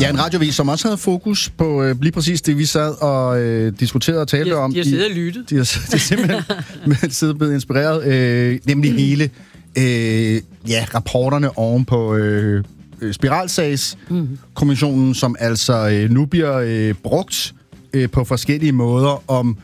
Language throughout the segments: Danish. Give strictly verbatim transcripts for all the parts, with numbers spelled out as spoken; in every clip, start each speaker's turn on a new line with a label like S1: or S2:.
S1: Ja, en radiovis, som også havde fokus på øh, lige præcis det, vi sad og øh, diskuterede og talte
S2: de har,
S1: om.
S2: De har siddet og lyttet.
S1: De har, de har simpelthen siddet og blevet inspireret. Øh, nemlig mm. hele øh, ja, rapporterne oven på øh, Spiralsagskommissionen, mm. som altså øh, nu bliver øh, brugt øh, på forskellige måder om...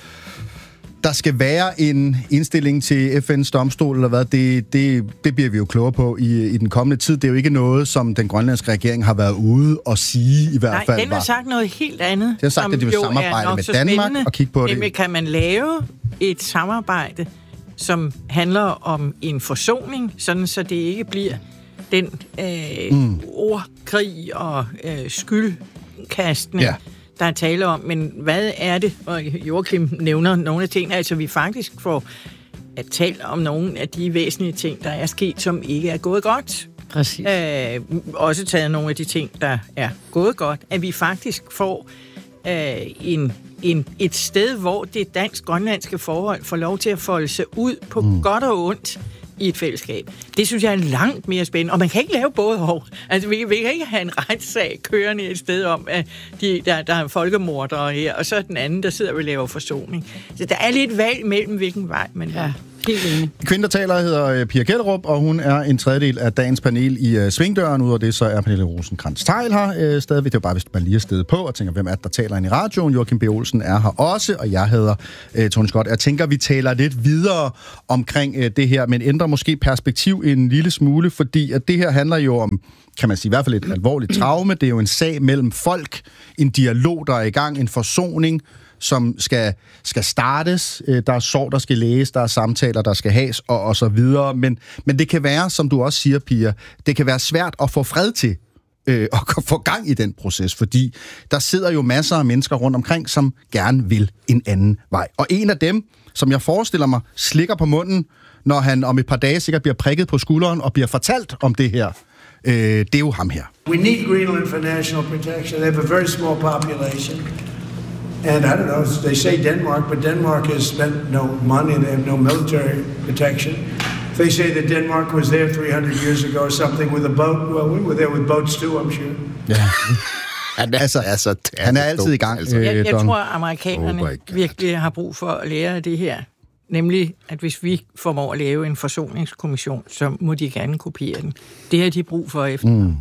S1: Der skal være en indstilling til F N's domstol, eller hvad, det, det, det bliver vi jo klogere på i, i den kommende tid. Det er jo ikke noget, som den grønlandske regering har været ude og sige, i hvert
S2: Nej,
S1: fald.
S2: Nej, den har
S1: var.
S2: sagt noget helt andet.
S1: Det har sagt, at de vil samarbejde med Danmark og kigge på det.
S2: Nemlig kan man lave et samarbejde, som handler om en forsoning, sådan så det ikke bliver den øh, mm. ordkrig og øh, skyldkastning, ja. der er tale om, men hvad er det? Og Joachim nævner nogle af tingene, altså vi faktisk får at tale om nogle af de væsentlige ting, der er sket, som ikke er gået godt.
S3: Præcis.
S2: Øh, også taget nogle af de ting, der er gået godt, at vi faktisk får øh, en, en, et sted, hvor det dansk-grønlandske forhold får lov til at folde sig ud på mm. godt og ondt i et fællesskab. Det synes jeg er langt mere spændende. Og man kan ikke lave både og. Altså, vi, vi kan ikke have en retssag kørende et sted om, at de, der, der er folkemordere her, og så den anden, der sidder og laver forsoning. Så der er lidt valg mellem, hvilken vej man ja. Helt enig.
S1: Kvinden, der taler, hedder Pia Kjellerup, og hun er en tredjedel af dagens panel i uh, Svingdøren. Udover det, så er Pernille Rosenkrantz-Theil her uh, stadigvæk. Det er jo bare, hvis man lige er stedet på og tænker, hvem er det, der taler ind i radioen. Joachim B. Olsen er her også, og jeg hedder uh, Tony Scott. Jeg tænker, vi taler lidt videre omkring uh, det her, men ændrer måske perspektiv en lille smule, fordi at det her handler jo om, kan man sige, i hvert fald et alvorligt traume. Det er jo en sag mellem folk, en dialog, der er i gang, en forsoning, som skal, skal startes. Der er sorg, der skal læges, der er samtaler, der skal has, og, og så videre. Men, men det kan være, som du også siger, Pia, det kan være svært at få fred til øh, og få gang i den proces, fordi der sidder jo masser af mennesker rundt omkring, som gerne vil en anden vej. Og en af dem, som jeg forestiller mig, slikker på munden, når han om et par dage sikkert bliver prikket på skulderen og bliver fortalt om det her, øh, det er jo ham her.
S4: We need Greenland for national protection. They have a very small population. And I don't know, they say Denmark, but Denmark has spent no money, they have no military protection. They say that Denmark was there three hundred years ago or something with a boat. Well, we were there with boats too, I'm sure.
S1: Ja. Han er, altså, altså, han er altid i gang. Altså.
S2: Jeg, jeg tror, at amerikanerne oh virkelig har brug for at lære af det her. Nemlig, at hvis vi formår at lave en forsoningskommission, så må de gerne kopiere den. Det har de brug for efter. Mm.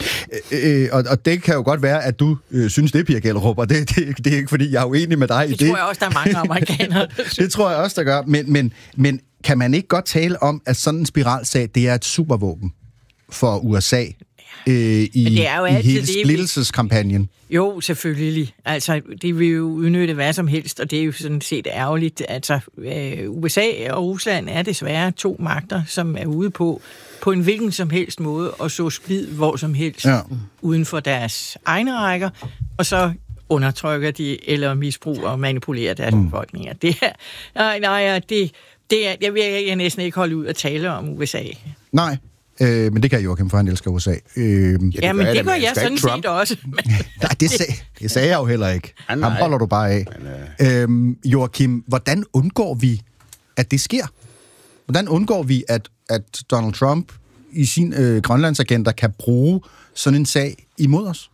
S1: Øh, og, og det kan jo godt være, at du øh, synes, det er Pia Kjellerup, og det, det, det er ikke, fordi jeg er uenig med dig
S2: det
S1: i det.
S2: Det tror jeg også, der er mange amerikanere.
S1: Det tror jeg også, der gør. Men, men, men kan man ikke godt tale om, at sådan en spiralsag, det er et supervåben for U S A øh, i, i hele splittelseskampagnen?
S2: Jo, selvfølgelig. Altså, det vil jo udnytte hvad som helst, og det er jo sådan set ærgerligt. Altså, øh, U S A og Rusland er desværre to magter, som er ude på på en hvilken som helst måde, og så splid hvor som helst, ja. uden for deres egne rækker, og så undertrykker de, eller misbruger og manipulerer deres mm. befolkninger. Det er, nej, nej, det, det er, jeg vil jeg næsten ikke holde ud at tale om U S A.
S1: Nej, øh, men det kan Joachim, for han elsker U S A. Øh,
S2: ja, ja, men det gør jeg, jeg sådan set også.
S1: Nej, det, sag, det sagde jeg jo heller ikke. Ham holder du bare af. Men, øh... øhm, Joachim, hvordan undgår vi, at det sker? Hvordan undgår vi, at, at Donald Trump i sin øh, grønlandsagenda kan bruge sådan en sag imod os?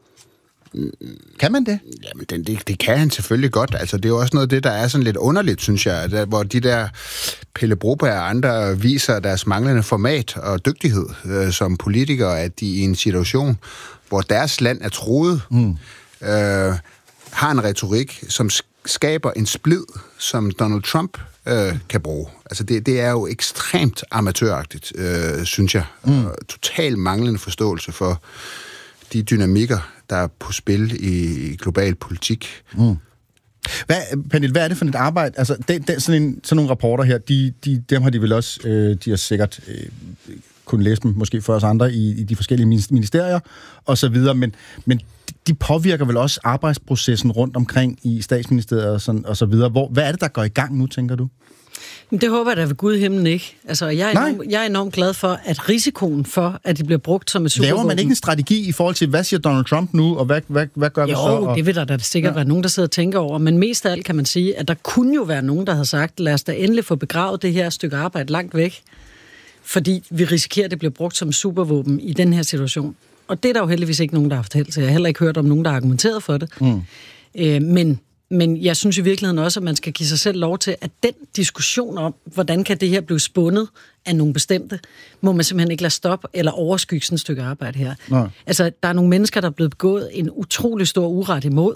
S1: Kan man det?
S5: Jamen, det, det, det kan han selvfølgelig godt. Altså, det er jo også noget af det, der er sådan lidt underligt, synes jeg, der, hvor de der Pelle Broberg og andre viser deres manglende format og dygtighed øh, som politikere, at de i en situation, hvor deres land er truet, mm. øh, har en retorik, som skaber en splid, som Donald Trump øh, kan bruge. Altså, det, det er jo ekstremt amatøragtigt, øh, synes jeg. Mm. Total manglende forståelse for de dynamikker, der er på spil i global politik.
S1: Mm. Hvad, Pernille, hvad er det for et arbejde? Altså, det, det, sådan, en, sådan nogle rapporter her, de, de, dem har de vel også, øh, de har sikkert øh, kunnet læse dem, måske for os andre, i, i de forskellige ministerier, og så videre, men, men de påvirker vel også arbejdsprocessen rundt omkring i statsministeriet og, sådan, og så videre. Hvor, hvad er det, der går i gang nu, tænker du?
S3: Det håber jeg da ved Gud himlen ikke. Altså, jeg, er enormt, jeg er enormt glad for, at risikoen for, at det bliver brugt som et supervåben...
S1: Laver man ikke en strategi i forhold til, hvad siger Donald Trump nu, og hvad, hvad, hvad gør vi så?
S3: Jo, og... det vil der da sikkert ja. være nogen, der sidder og tænker over. Men mest af alt kan man sige, at der kunne jo være nogen, der havde sagt, lad os da endelig få begravet det her stykke arbejde langt væk. Fordi vi risikerer, at det bliver brugt som supervåben i den her situation. Og det er der jo heldigvis ikke nogen, der har fortalt, så jeg har heller ikke hørt om nogen, der har argumenteret for det. Mm. Øh, men, men jeg synes i virkeligheden også, at man skal give sig selv lov til, at den diskussion om, hvordan kan det her blive spundet af nogle bestemte, må man simpelthen ikke lade stoppe eller overskygge sådan et stykke arbejde her. Nej. Altså, der er nogle mennesker, der er blevet begået en utrolig stor uret imod,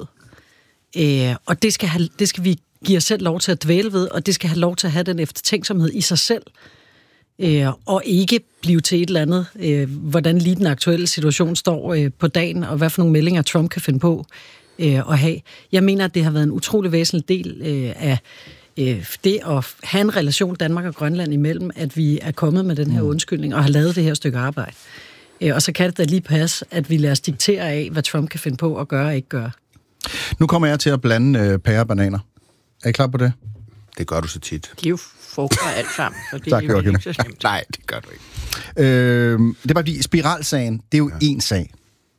S3: øh, og det skal, have, det skal vi give os selv lov til at dvæle ved, og det skal have lov til at have den eftertænksomhed i sig selv, øh, og ikke blive til et eller andet, øh, hvordan lige den aktuelle situation står øh, på dagen, og hvad for nogle meldinger Trump kan finde på øh, at have. Jeg mener, at det har været en utrolig væsentlig del øh, af øh, det at have en relation Danmark og Grønland imellem, at vi er kommet med den her undskyldning og har lavet det her stykke arbejde. Øh, og så kan det da lige passe, at vi lader os diktere af, hvad Trump kan finde på at gøre og ikke gøre.
S1: Nu kommer jeg til at blande øh, pærer og bananer. Er I klar på det?
S5: Det gør du så tit.
S2: De er jo frugter alt sammen, så det
S1: tak,
S2: er jo ikke så slemt.
S5: Nej, det gør du ikke.
S1: Øh, det er bare fordi, spiralsagen, det er jo én sag,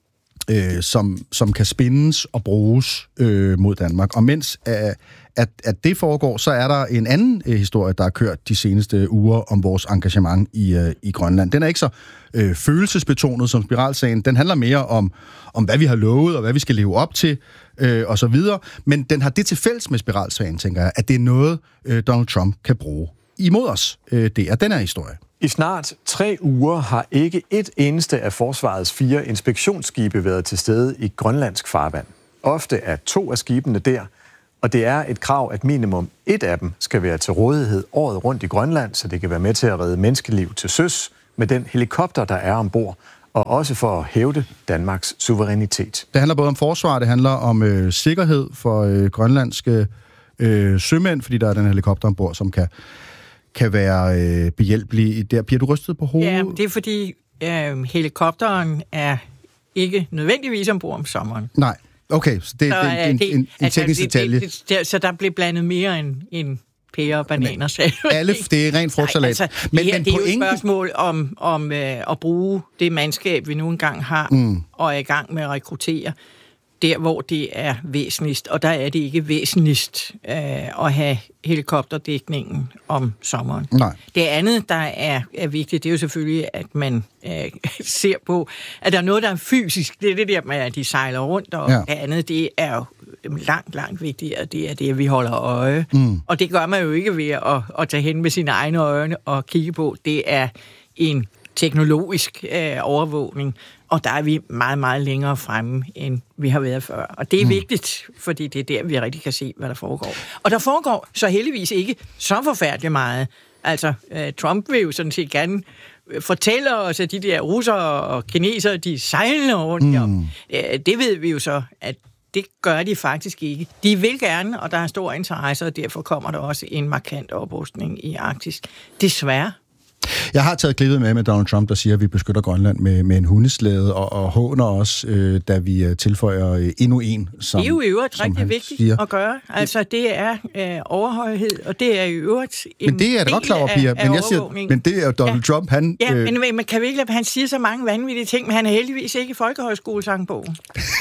S1: øh, som, som kan spindes og bruges øh, mod Danmark. Og mens øh, at, at det foregår, så er der en anden øh, historie, der har kørt de seneste uger om vores engagement i, øh, i Grønland. Den er ikke så øh, følelsesbetonet som spiralsagen. Den handler mere om, om, hvad vi har lovet, og hvad vi skal leve op til, øh, og så videre. Men den har det til fælles med spiralsagen, tænker jeg, at det er noget, øh, Donald Trump kan bruge imod os. Øh, det er den her historie.
S6: I snart tre uger har ikke et eneste af forsvarets fire inspektionsskibe været til stede i grønlandsk farvand. Ofte er to af skibene der, og det er et krav, at minimum et af dem skal være til rådighed året rundt i Grønland, så det kan være med til at redde menneskeliv til søs med den helikopter, der er ombord, og også for at hævde Danmarks suverænitet.
S1: Det handler både om forsvar, det handler om øh, sikkerhed for øh, grønlandske øh, sømænd, fordi der er den helikopter ombord, som kan, kan være øh, behjælpelig. Der bliver du rystet på hovedet?
S2: Ja, det er fordi øh, helikopteren er ikke nødvendigvis ombord om sommeren.
S1: Nej. Okay, så det, så, det er en, en, en altså, teknisk
S2: det,
S1: detalje.
S2: Det, det, så der blev blandet mere end, end pære og bananer, sagde du.
S1: Alle, det er rent frugtsalat.
S2: Altså, men, det, men det er jo et spørgsmål om, om øh, at bruge det mandskab, vi nu engang har, mm. og er i gang med at rekruttere, der hvor det er væsentligst. Og der er det ikke væsentligst øh, at have helikopterdækningen om sommeren. Nej. Det andet, der er, er vigtigt, det er jo selvfølgelig, at man øh, ser på, at der er noget, der er fysisk. Det er det der med, at de sejler rundt, og ja. Det andet, det er jo langt, langt vigtigere. Det er det, at vi holder øje. Mm. Og det gør man jo ikke ved at, at tage hen med sine egne øjne og kigge på. Det er en teknologisk øh, overvågning, og der er vi meget, meget længere fremme, end vi har været før. Og det er mm. vigtigt, fordi det er der, vi rigtig kan se, hvad der foregår. Og der foregår så heldigvis ikke så forfærdeligt meget. Altså, øh, Trump vil jo sådan set gerne fortælle os, at de der russere og kinesere, de sejler rundt. Mm. Øh, det ved vi jo så, at det gør de faktisk ikke. De vil gerne, og der er stor interesse, og derfor kommer der også en markant oprustning i Arktis. Desværre.
S1: Jeg har taget klippet med med Donald Trump, der siger, at vi beskytter Grønland med, med en hundeslæde, og, og håner os, øh, da vi øh, tilføjer øh, endnu en, som
S2: det er jo i øvrigt rigtig vigtigt
S1: siger.
S2: At gøre. Altså, det er øh, overhøjhed, og det er i øvrigt en
S1: Men det er jeg da godt klar over, Pia. Men, jeg siger, men det er jo Donald ja. Trump, han...
S2: Ja, øh... men man kan virkelig, han siger så mange vanvittige ting, men han er heldigvis ikke i folkehøjskolesangbogen.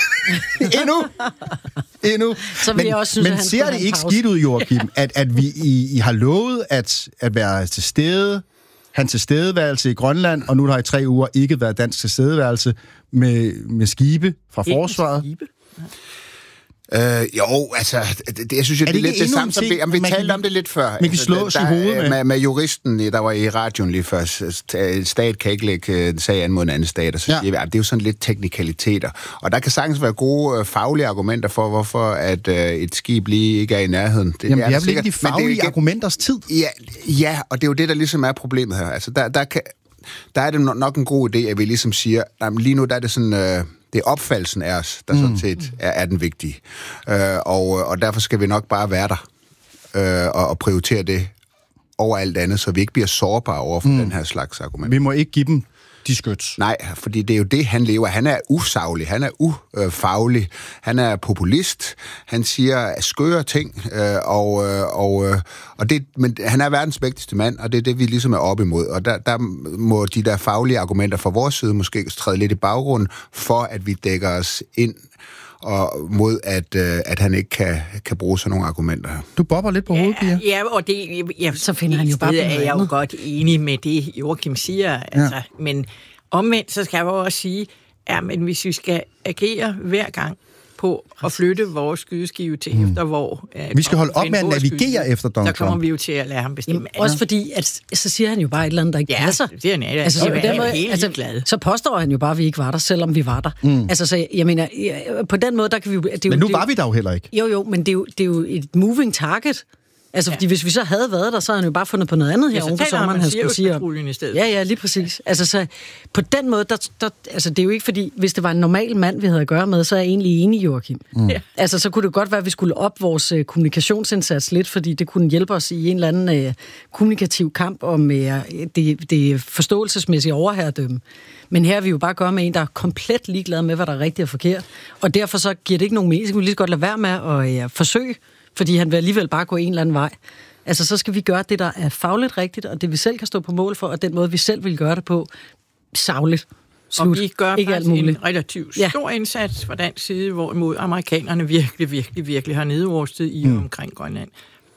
S1: Endnu! Endnu!
S3: Så men, jeg også synes,
S1: men ser det ikke skidt ud, Joachim, at, at vi I, I har lovet at, at være til stede, hans tilstedeværelse i Grønland, og nu har der i tre uger ikke været dansk tilstedeværelse med, med skibe fra ikke forsvaret. Skibe?
S5: Øh, jo, altså, det, jeg synes jo, det, det er lidt det samme, som vi, vi talte om det lidt før.
S1: Man kan slå altså, i hovedet med.
S5: med. Med juristen, der var i radioen lige før, stat kan ikke lægge en sag an mod en anden stat, og så ja. siger vi, det er jo sådan lidt teknikaliteter. Og der kan sagtens være gode faglige argumenter for, hvorfor at, uh, et skib lige ikke er i nærheden. Det,
S1: Jamen,
S5: det er,
S1: det er vel ikke de faglige ikke, argumenters tid?
S5: Ja, ja, og det er jo det, der ligesom er problemet her. Altså, der, der, kan, der er det nok en god idé, at vi ligesom siger, jamen, lige nu der er det sådan... Uh, det er opfattelsen af os, der mm. sådan set er, er den vigtige. Øh, og, og derfor skal vi nok bare være der øh, og, og prioritere det over alt andet, så vi ikke bliver sårbare over for mm. den her slags argument.
S1: Vi må ikke give dem de skyts.
S5: Nej, fordi det er jo det, han lever. Han er usaglig, han er ufaglig, han er populist, han siger skøre ting, øh, og, og, og det, men han er verdens vigtigste mand, og det er det, vi ligesom er op imod. Og der, der må de der faglige argumenter fra vores side måske træde lidt i baggrunden, for at vi dækker os ind og mod, at, øh, at han ikke kan, kan bruge sådan nogle argumenter her.
S1: Du bobber lidt på hovedet, Pia.
S2: Ja, og det, ja,
S3: så finder han jo bare
S2: er jeg jo godt enig med det, Joachim siger. Altså, ja. Men omvendt, så skal jeg jo også sige, Ja, men hvis vi skal agere hver gang på at flytte vores skydeskive til mm. efter, hvor...
S1: Vi skal holde op med at navigere efter Donald Trump.
S2: Så kommer vi jo til at lade ham bestemme.
S3: Jamen, også fordi, at så siger han jo bare et eller andet, der ikke
S2: ja,
S3: passer.
S2: det er han, ja.
S3: Altså, så,
S2: jeg
S3: den måde,
S2: helt
S3: altså,
S2: glad.
S3: så påstår han jo bare, at vi ikke var der, selvom vi var der. Mm. Altså, så jeg mener, på den måde, der kan vi jo... Det er
S1: men nu
S3: jo,
S1: var vi der jo heller ikke.
S3: Jo, jo, men det er jo, det er jo et moving target. Altså, fordi ja. hvis vi så havde været der, så havde han jo bare fundet på noget andet her ja, oven på sommeren, han skulle sige om.
S2: I stedet.
S3: Ja, ja, lige præcis. Altså, så på den måde, der, der, altså, det er jo ikke fordi, hvis det var en normal mand, vi havde at gøre med, så er jeg egentlig enig, Joachim. Mm. Ja. Altså, så kunne det godt være, at vi skulle op vores uh, kommunikationsindsats lidt, fordi det kunne hjælpe os i en eller anden uh, kommunikativ kamp om uh, det, det forståelsesmæssige overherredømme. Men her er vi jo bare gøre med en, der er komplet ligeglad med, hvad der er rigtigt og forkert. Og derfor så giver det ikke nogen mening. Så kan vi lige så godt lade være med at uh, forsøge, fordi han vil alligevel bare gå en eller anden vej. Altså, så skal vi gøre det, der er fagligt rigtigt, og det vi selv kan stå på mål for, og den måde, vi selv vil gøre det på, sagligt. Slut.
S2: Og vi gør
S3: ikke
S2: faktisk en relativt ja. stor indsats fra den side, hvorimod amerikanerne virkelig, virkelig, virkelig har nedrustet i mm. omkring Grønland.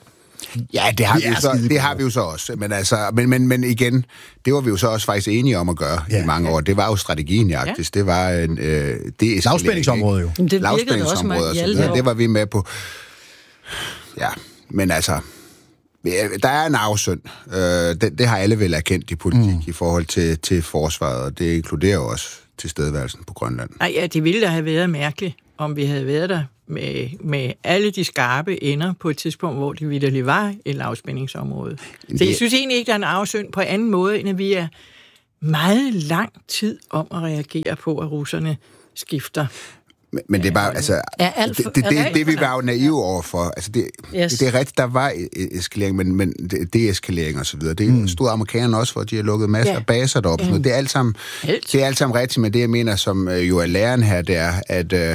S5: Ja, det har, vi jo så, det har vi jo så også. Men, altså, men, men, men igen, det var vi jo så også faktisk enige om at gøre ja. i mange år. Det var jo strategien i Arktis. Ja. Det var en... Øh, det
S1: lavspændingsområde jo.
S3: Det virkede også med
S5: ja, det var vi med på. Ja, men altså... Der er en arvesynd. Øh, det, det har alle vel erkendt i politik mm. i forhold til, til forsvaret, og det inkluderer jo også tilstedeværelsen på Grønland.
S2: Nej, ja, det ville da have været mærkeligt, om vi havde været der med, med alle de skarpe ender på et tidspunkt, hvor det vitterligt var et lavspændingsområde. Det... Så jeg synes egentlig ikke, der er en arvesynd på anden måde, end at vi er meget lang tid om at reagere på, at russerne skifter.
S5: Men, men det er bare, altså,
S3: ja,
S5: det, det, det, det, det vi var jo naive overfor. Altså, det, yes. det, det er rigtigt, der var eskalering, men, men deeskalering og så videre. Det mm. stod amerikanerne også for, de har lukket masser af ja. baser deroppe. Mm. Det er alt sammen, det er alt sammen rigtigt, men det jeg mener, som øh, jo er læren her, det er, at øh,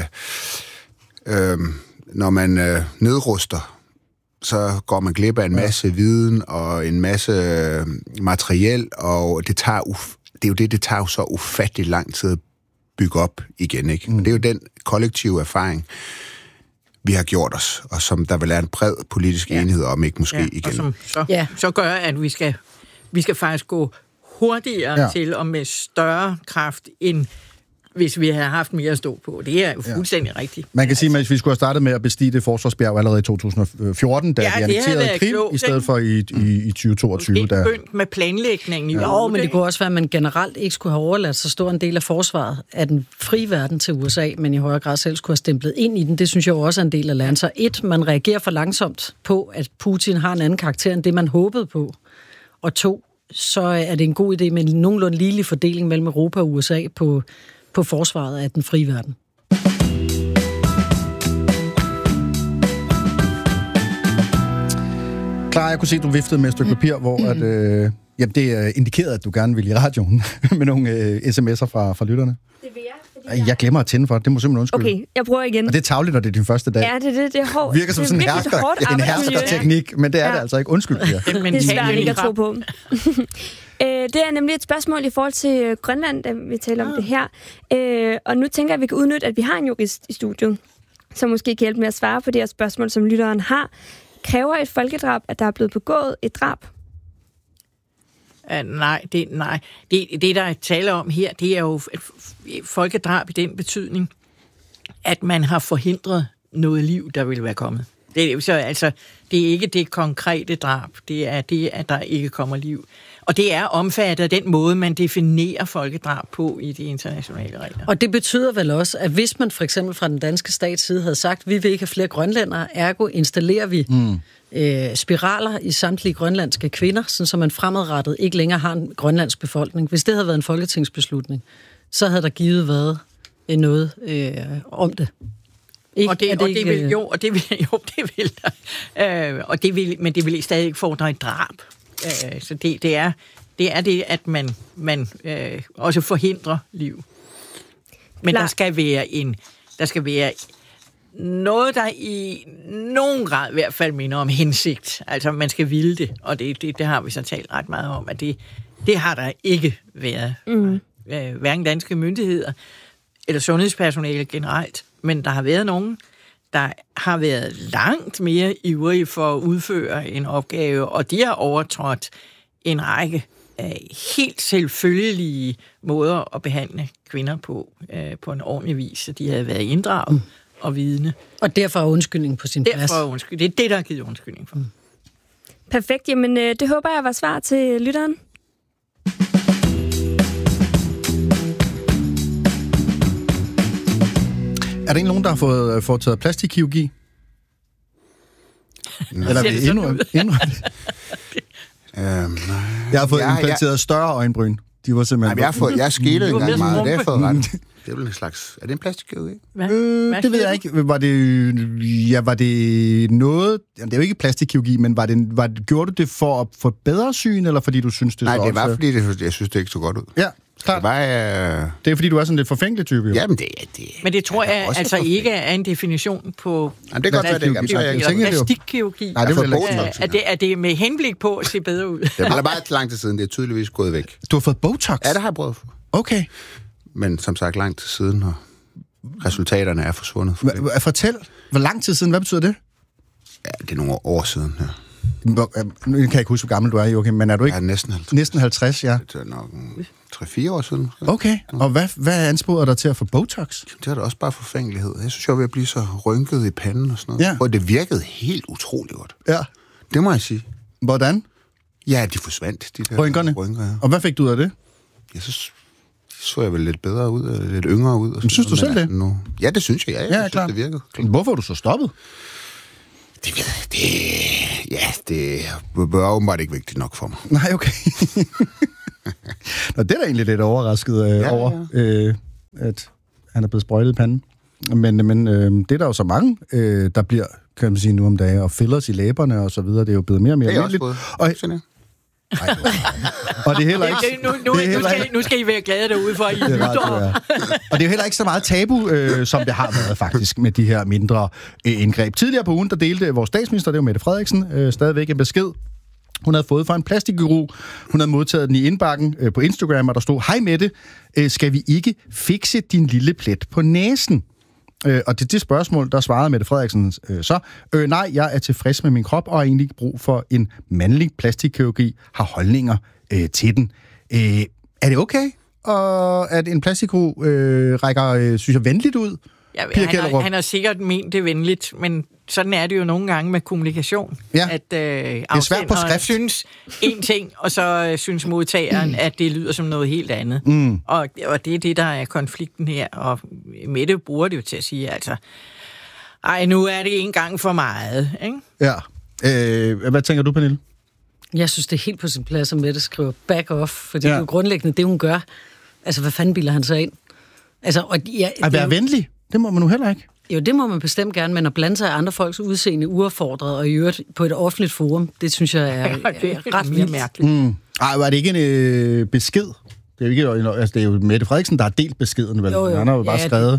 S5: øh, når man øh, nedruster, så går man glip af en masse ja. viden og en masse øh, materiel, og det tager uf- det er jo det, det tager jo så ufattelig lang tid at bygge op igen, ikke? Mm. Det er jo den kollektive erfaring, vi har gjort os, og som der vil være en bred politisk ja. enighed om, ikke måske ja, igen.
S2: Og som så, ja. så gør, at vi skal, vi skal faktisk gå hurtigere ja. til og med større kraft, end hvis vi havde haft mere at stå på. Det er jo fuldstændig ja. rigtigt.
S1: Man kan altså sige, at vi skulle have startet med at bestige det forsvarsbjerg allerede i to tusind og fjorten, da
S2: ja,
S1: vi annekterede Krim,
S2: klogt,
S1: i stedet for i, i, i tyve toogtyve.
S2: Måske begyndt med planlægningen.
S3: Ja. Jo, men det kunne også være, at man generelt ikke skulle have overladt så stor en del af forsvaret af den frie verden til U S A, men i højere grad selv skulle have stemplet ind i den. Det synes jeg også er en del af landet. Så et, man reagerer for langsomt på, at Putin har en anden karakter end det, man håbede på. Og to, så er det en god idé med en nogenlunde ligelig fordeling mellem Europa og U S A på på forsvaret af den frie verden.
S1: Klar, jeg kunne se, at du viftede med et stykke papir, hvor at, øh, jamen, det indikerede, at du gerne ville i radioen med nogle øh, sms'er fra, fra lytterne.
S7: Det vil jeg.
S1: Jeg, jeg glemmer at tænde for det. Det må simpelthen undskylde.
S7: Okay, jeg prøver igen.
S1: Og det er tarveligt, når det er din første dag.
S7: Ja, det er det. Det er hårdt.
S1: Virker som
S7: det
S1: sådan en hersker, en herskerteknik, men det er ja. det altså ikke. Undskyld, Pia.
S7: Det er svært ikke at tro på. Det er nemlig et spørgsmål i forhold til Grønland, da vi taler om ah. det her. Og nu tænker jeg, at vi kan udnytte, at vi har en jurist i studiet, som måske kan hjælpe med at svare på det her spørgsmål, som lytteren har. Kræver et folkedrab, at der er blevet begået et drab?
S2: Uh, nej, det, nej. Det, det, der er tale om her, det er jo et folkedrab i den betydning, at man har forhindret noget liv, der ville være kommet. Det er, så, altså, det er ikke det konkrete drab, det er det, at der ikke kommer liv. Og det er omfattet af den måde, man definerer folkedrab på i de internationale regler.
S3: Og det betyder vel også, at hvis man for eksempel fra den danske stats side havde sagt, at vi vil ikke have flere grønlændere, ergo installerer vi mm. øh, spiraler i samtlige grønlandske kvinder, sådan så man fremadrettet ikke længere har en grønlandsk befolkning. Hvis det havde været en folketingsbeslutning, så havde der givet været noget øh, om det.
S2: Ikke, og det, det, og det vil, jo, og det vil, jo, det vil der. Øh, og det vil, men det vil stadig ikke fordre et drab. Øh, så det, det, er, det er det, at man, man øh, også forhindrer liv. Men Klar. der skal være en, der skal være noget, der i nogen grad i hvert fald minder om hensigt. Altså, man skal ville det, og det, det, det har vi så talt ret meget om, at det, det har der ikke været. Mm. Øh, hverken danske myndigheder eller sundhedspersonale generelt, men der har været nogen, der har været langt mere ivrige for at udføre en opgave, og de har overtrådt en række øh, helt selvfølgelige måder at behandle kvinder på, øh, på en ordentlig vis, så de havde været inddraget mm. og vidne.
S3: Og derfor er undskyldningen på sin
S2: derfor
S3: plads.
S2: Derfor undskyld. Det er det, der har givet undskyldning for. Mm.
S7: Perfekt. Jamen, øh, det håber jeg var svar til lytteren.
S1: Er der ikke nogen, der har fået foretaget plastikkirurgi? Eller vil I indrømme det?
S5: Øhm,
S1: Jeg har fået
S5: ja,
S1: implanteret ja. større øjenbryn. De var simpelthen...
S5: Jamen, jeg har fået, jeg skilede
S2: Du
S5: en
S2: var
S5: gang
S2: bedst
S5: meget, det har jeg fået
S2: rumpe.
S5: ret. Det er vel en slags... Er det en plastikkirurgi?
S2: Hvad?
S1: Øh,
S2: Hvad
S1: det ved
S2: siger
S1: jeg
S2: du?
S1: ikke. Var det, ja, var det noget... Jamen, det er jo ikke plastikkirurgi, men var det, var det, gjorde du det for at få bedre syn, eller fordi du synes, det
S5: Nej,
S1: så
S5: det var
S1: også...
S5: fordi, det, jeg synes, det ikke så godt ud.
S1: Ja, klart.
S5: Det var... Øh...
S1: Det er fordi, du er sådan lidt forfængelig type, jo.
S5: Jamen, det er det.
S2: Men det tror
S5: er
S2: jeg
S5: også
S2: altså
S5: forfængelig.
S2: ikke er en definition på
S5: Jamen, det kan godt være, det ikke er. Så er jeg ikke
S1: tænker det jo.
S2: plastikkirurgi.
S1: Nej, det
S5: Jeg
S1: vil
S5: har
S1: jeg
S5: fået
S1: ikke.
S5: Botox.
S2: Er det, er det med henblik på at se bedre ud?
S5: Det er bare lang tid siden, det er tydeligvis gået væk.
S1: Du har fået Botox?
S5: Ja, det har jeg prøvet.
S1: Okay.
S5: Men som sagt, lang tid siden, og resultaterne er forsvundet.
S1: Hva- Fortæl, hvor lang tid siden, hvad betyder det?
S5: Ja, det er nogle år siden, ja.
S1: Hvor- Nu kan jeg ikke huske, hvor gammel du er, Joachim, men er du ikke
S5: Jeg er næsten halvtreds.
S1: næsten halvtreds, ja?
S5: Det er nok tre fire år siden.
S1: Okay, og hvad, hvad ansporede dig til at få Botox?
S5: Det var da også bare forfængelighed. Jeg synes, jeg var ved at blive så rynket i panden og sådan noget.
S1: Ja.
S5: Og det virkede helt utroligt godt.
S1: Ja.
S5: Det må jeg sige.
S1: Hvordan?
S5: Ja, de forsvandt, de der
S1: Rynkerne?
S5: rynker. Ja.
S1: Og hvad fik du ud af det?
S5: Jeg så, så jeg vel lidt bedre ud, og lidt yngre ud. Og sådan
S1: synes du
S5: noget.
S1: selv
S5: Men
S1: det?
S5: altså, Nu, ja, det synes jeg. Ja, jeg
S1: Ja,
S5: synes,
S1: klart.
S5: det virkede.
S1: Hvorfor er du så stoppet?
S5: Det, det, ja, det var åbenbart ikke vigtigt nok for mig.
S1: Nej, okay. Nå, det er da egentlig lidt overrasket øh,
S5: Ja,
S1: over, øh, at han er blevet sprøjtet i panden. Men, men øh, det er der jo så mange, øh, der bliver, kan man sige nu om dagen, og fillers i læberne og så videre. Det er jo blevet mere og mere
S5: Det er jeg også
S1: almindeligt.
S5: fået.
S1: Og,
S5: Sådan, ja.
S1: Ej, og det er heller ikke...
S2: Det, nu, nu,
S1: det er
S2: nu,
S1: heller
S2: skal,
S1: ikke-
S2: nu skal I være glade derude for, at I
S1: Det er
S2: lytter.
S1: ret, ja. Og det er jo heller ikke så meget tabu, øh, som det har været faktisk, med de her mindre øh, indgreb. Tidligere på ugen, der delte vores statsminister, det var Mette Frederiksen, øh, stadigvæk en besked. Hun havde fået fra en plastikkirurg. Hun havde modtaget den i indbakken øh, på Instagram, og der stod, hej Mette, øh, skal vi ikke fikse din lille plet på næsen? Øh, og til det spørgsmål, der svarede Mette Frederiksen øh, så, øh, nej, jeg er tilfreds med min krop, og har egentlig ikke brug for en mandlig plastikkirurgi, har holdninger øh, til den. Øh, er det okay, og at en plastikkirurg øh, rækker, øh, synes jeg, venligt ud?
S2: Ja,
S1: Pia
S2: han, har,
S1: Kjellerup.
S2: han har sikkert ment det venligt, men sådan er det jo nogle gange med kommunikation.
S1: Ja.
S2: At øh,
S1: svært på
S2: afsenderen
S1: skrift.
S2: synes en ting, og så øh, synes modtageren, mm. at det lyder som noget helt andet. Mm. Og, og det er det, der er konflikten her. Og Mette bruger det jo til at sige, altså, ej, nu er det en gang for meget, ikke?
S1: Ja. Øh, hvad tænker du, Pernille?
S3: Jeg synes, det er helt på sin plads, at Mette skriver back off, fordi
S1: Ja.
S3: ja. det er jo grundlæggende det, hun gør. Altså, hvad fanden bilder han sig ind? Altså, og ja,
S1: At være venlig, det må man nu heller ikke.
S3: Jo, det må man bestemt gerne, men at blande sig i andre folks udseende uaffordret og i øvrigt på et offentligt forum, det synes jeg er,
S2: Det er
S3: er ret
S2: mere
S3: vildt.
S2: mærkeligt.
S1: Mm. Ej, var det ikke en øh, besked? Det er jo ikke, altså, det er jo Mette Frederiksen, der har delt beskeden, vel?
S3: Jo, jo.
S1: Han har jo bare
S3: Ja,
S1: skrevet,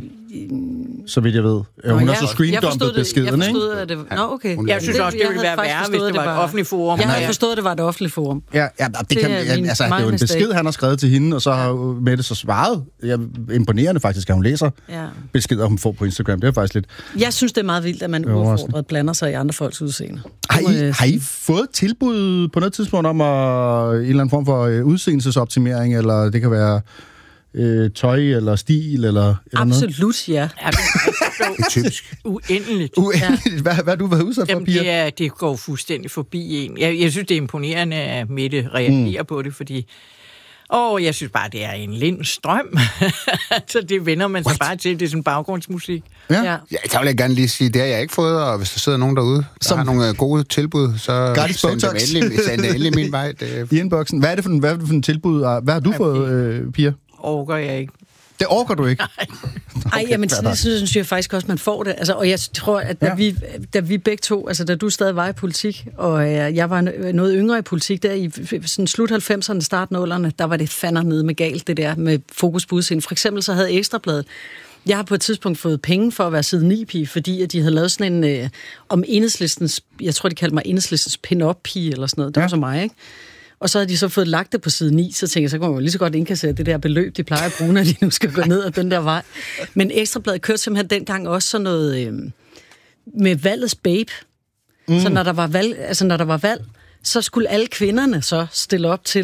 S1: så vidt jeg ved. Ja, hun
S3: Nå,
S1: har
S3: jeg-
S1: så
S3: jeg
S1: screendumpet
S3: forstod det-
S1: beskeden,
S3: Jeg forstod,
S1: ikke?
S3: at det var... Nå, okay.
S5: Hun-
S2: Jeg synes også, det
S3: jeg
S2: ville
S3: havde
S2: være
S3: faktisk
S2: værre, hvis
S3: forstået,
S2: det var et offentligt forum.
S3: Jeg havde
S2: Ja.
S3: forstået, at det var et offentligt forum.
S1: Ja, ja det,
S3: Det
S1: kan,
S3: er min-
S1: altså, det er jo en
S3: my
S1: besked,
S3: mistake.
S1: han har skrevet til hende, og så har jo Mette så svaret. Ja, imponerende faktisk, at hun læser
S3: Ja.
S1: beskeder, hun får på Instagram. Det er faktisk lidt...
S3: Jeg synes, det er meget vildt, at man
S1: overraskende.
S3: uaffordret blander sig i andre folks udseende.
S1: Har
S3: Det må
S1: I,
S3: jeg
S1: har I fået tilbud på noget tidspunkt om at, en eller anden form for øh, udseendelsesoptimering, eller det kan være øh, tøj, eller stil, eller, eller noget?
S3: Absolut, ja.
S2: Ja, det er så
S5: Typisk.
S2: uendeligt.
S1: Uendeligt. Hvad, hvad har du været udsat for,
S2: Jamen,
S1: Pia?
S2: det, er, det går fuldstændig forbi en. Jeg, jeg synes, det er imponerende, at Mette reagerer mm. på det, fordi åh, jeg synes bare, det er en lind strøm. Så det vender man sig
S5: What?
S2: bare til. Det er sådan baggrundsmusik.
S1: Ja.
S3: ja.
S5: Ja, der vil jeg gerne lige sige, det har jeg ikke fået, og hvis der sidder nogen derude, der
S1: Som-
S5: har nogle øh, gode tilbud, så
S1: Gratis
S5: send dem
S1: Botox.
S5: endelig, send det endelig min vej. Det,
S1: I inboxen. Hvad er det for en, hvad er det for en tilbud? Hvad har du fået, øh, Pia?
S2: Orker jeg ikke.
S1: Det orker du ikke.
S3: Ej, jamen,
S1: fair nok.
S3: det synes, synes jeg faktisk også, man får det. Altså, og jeg tror, at da,
S1: Ja.
S3: ja. vi, da vi begge to, altså da du stadig var i politik, og øh, jeg var noget yngre i politik, der i sådan slut halvfemserne, start nullerne, der var det fandme nede med galt, det der med fokus på udseende. For eksempel så havde Ekstrabladet, jeg har på et tidspunkt fået penge for at være side ni-pige, fordi at de havde lavet sådan en, øh, om Enhedslistens, jeg tror, de kaldte mig Enhedslistens pin-up-pige, eller sådan noget. Det var
S1: Ja.
S3: så mig, ikke? Og så havde de så fået lagt det på side ni, så tænkte jeg, så kunne man jo lige så godt indkassere det der beløb, de plejer at bruge, når de nu skal gå ned ad den der vej. Men Ekstrabladet kørte simpelthen dengang også sådan noget øh, med valgets babe. Mm. Så når der var valg, altså når der var valg, så skulle alle kvinderne så stille op til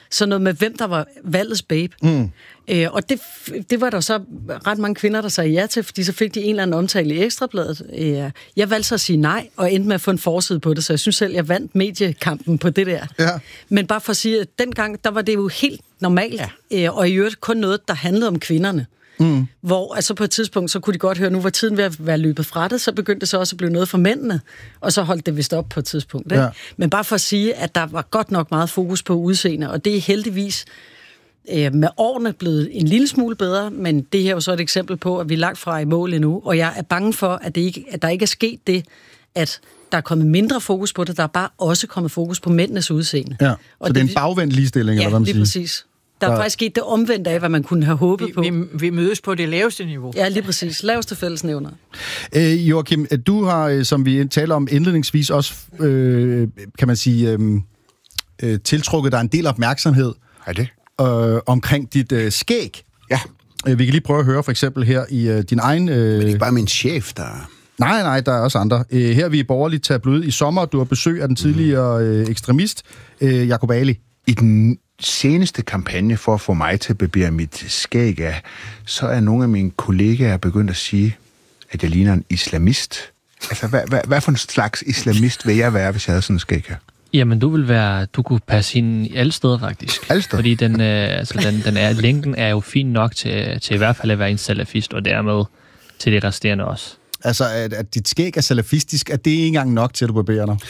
S3: Så noget med, hvem der var valgets babe. Mm. Øh, og det, det var der så ret mange kvinder, der sagde ja til, fordi så fik de en eller anden omtale i Ekstrabladet. Øh, jeg valgte så at sige nej, og endte med at få en forside på det, så jeg synes selv, jeg vandt mediekampen på det der. Ja. Men bare for at sige, at dengang, der var det jo helt normalt, ja. øh, og i øvrigt kun noget, der handlede om kvinderne. Mm. Hvor altså på et tidspunkt, så kunne de godt høre, nu var tiden ved at være løbet fra det, så begyndte det så også at blive noget for mændene, og så holdt det vist op på et tidspunkt. Ikke? Ja. Men bare for at sige, at der var godt nok meget fokus på udseende, og det er heldigvis øh, med årene blevet en lille smule bedre, men det her er jo så et eksempel på, at vi er langt fra i mål endnu, og jeg er bange for, at, det ikke, at der ikke er sket det, at der er kommet mindre fokus på det, der er bare også kommet fokus på mændenes udseende. Ja,
S1: og så det er en bagvendt ligestilling,
S3: ja,
S1: eller hvad man siger?
S3: Ja, lige præcis. Der er faktisk sket det omvendte af, hvad man kunne have håbet
S2: vi,
S3: på.
S2: Vi, vi mødes på det laveste niveau.
S3: Ja, lige præcis. Laveste fællesnævner.
S1: Øh, Joachim, du har, som vi taler om indledningsvis, også, øh, kan man sige, øh, tiltrukket dig en del opmærksomhed
S5: er det?
S1: Øh, omkring dit øh, skæg.
S5: Ja.
S1: Øh, vi kan lige prøve at høre for eksempel her i øh, din egen... Øh... Men
S5: det er ikke bare min chef, der...
S1: Nej, nej, der er også andre. Øh, her er vi i Borgerligt Tabloid i sommer. Du har besøg af den tidligere øh, ekstremist, øh, Jacob Ali.
S5: I den seneste kampagne for at få mig til at barbere mit skæg af, så er nogle af mine kollegaer begyndt at sige, at jeg ligner en islamist. Altså, hvad, hvad, hvad for en slags islamist vil jeg være, hvis jeg havde sådan en skæg her?
S8: Jamen, du vil være, du kunne passe ind i alle steder, faktisk.
S5: Alle steder?
S8: Fordi den, øh, altså, den, den er, længden er jo fin nok til, til i hvert fald at være en salafist, og dermed til de resterende også.
S1: Altså, at, at dit skæg er salafistisk, er det ikke engang nok til, at du barberer dig?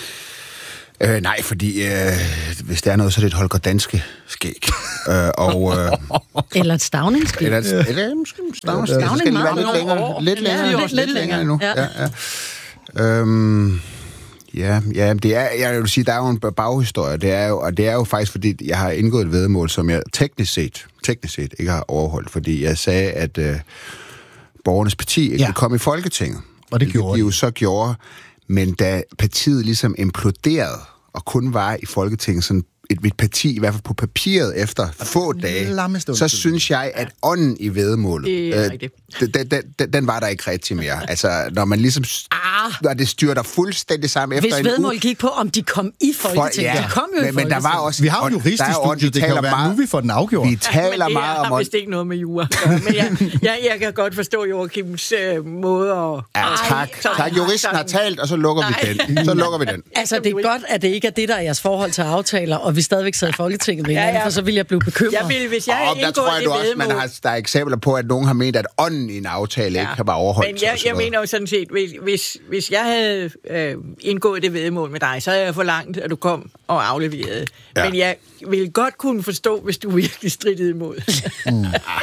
S5: Øh, nej, fordi øh, hvis der er noget, så er det et Holger Danske skæg. øh, og, øh,
S3: eller et stavningsskæg.
S5: Eller et eller, måske et stavningsskæg.
S3: Stavning
S5: Skal
S3: meget
S5: lidt længere, lidt længere,
S3: ja,
S5: lidt,
S3: lidt,
S5: lidt længere endnu. Ja. Ja, ja. Øhm, ja, ja, det er, jeg vil sige, der er jo en baghistorie. Det er jo, og det er jo faktisk, fordi jeg har indgået et væddemål, som jeg teknisk set, teknisk set ikke har overholdt, fordi jeg sagde, at øh, Borgernes Parti ikke ja. ville komme i Folketinget.
S1: Og det gjorde
S5: de jo så gjorde. Men da partiet ligesom imploderede og kun var i Folketinget sådan et, et parti, i hvert fald på papiret efter få dage, så synes jeg, at ånden i væddemålet, øh, den, den, den, den var der ikke rigtig mere. Altså, når man ligesom... Ah. Når det styrter fuldstændig sammen efter
S3: Hvis
S5: en
S3: væddemålet
S5: uge...
S3: gik på, om de kom i Folketinget. For, ja, de kom jo men, i
S5: men der var også...
S1: Vi har jo jurist i studiet, det kan jo være meget, nu, vi får den afgjort.
S5: Vi taler
S2: ja,
S5: meget om...
S2: Det har vist ikke noget med jura. Men jeg, jeg, jeg kan godt forstå Joachims øh, måde at...
S5: Ja, tak. Ej, tak. Juristen har talt, og så lukker Nej. vi den. Så lukker vi den.
S3: Altså, det er godt, at det ikke er det, der er jeres forhold til aftaler, og vi stadigvæk sidder i Folketinget med hinanden, ja, ja. For så vil jeg blive bekymret.
S2: Jeg vil, hvis jeg
S5: og der tror jeg du også, man har, der er eksempler på, at nogen har ment, at ånden i en aftale ja. ikke kan være overholdt.
S2: Men jeg, jeg mener jo sådan set, hvis, hvis, hvis jeg havde øh, indgået det væddemål med dig, så havde jeg forlangt, at du kom og afleverede. Ja. Men jeg vil godt kunne forstå, hvis du virkelig strittede imod. mm.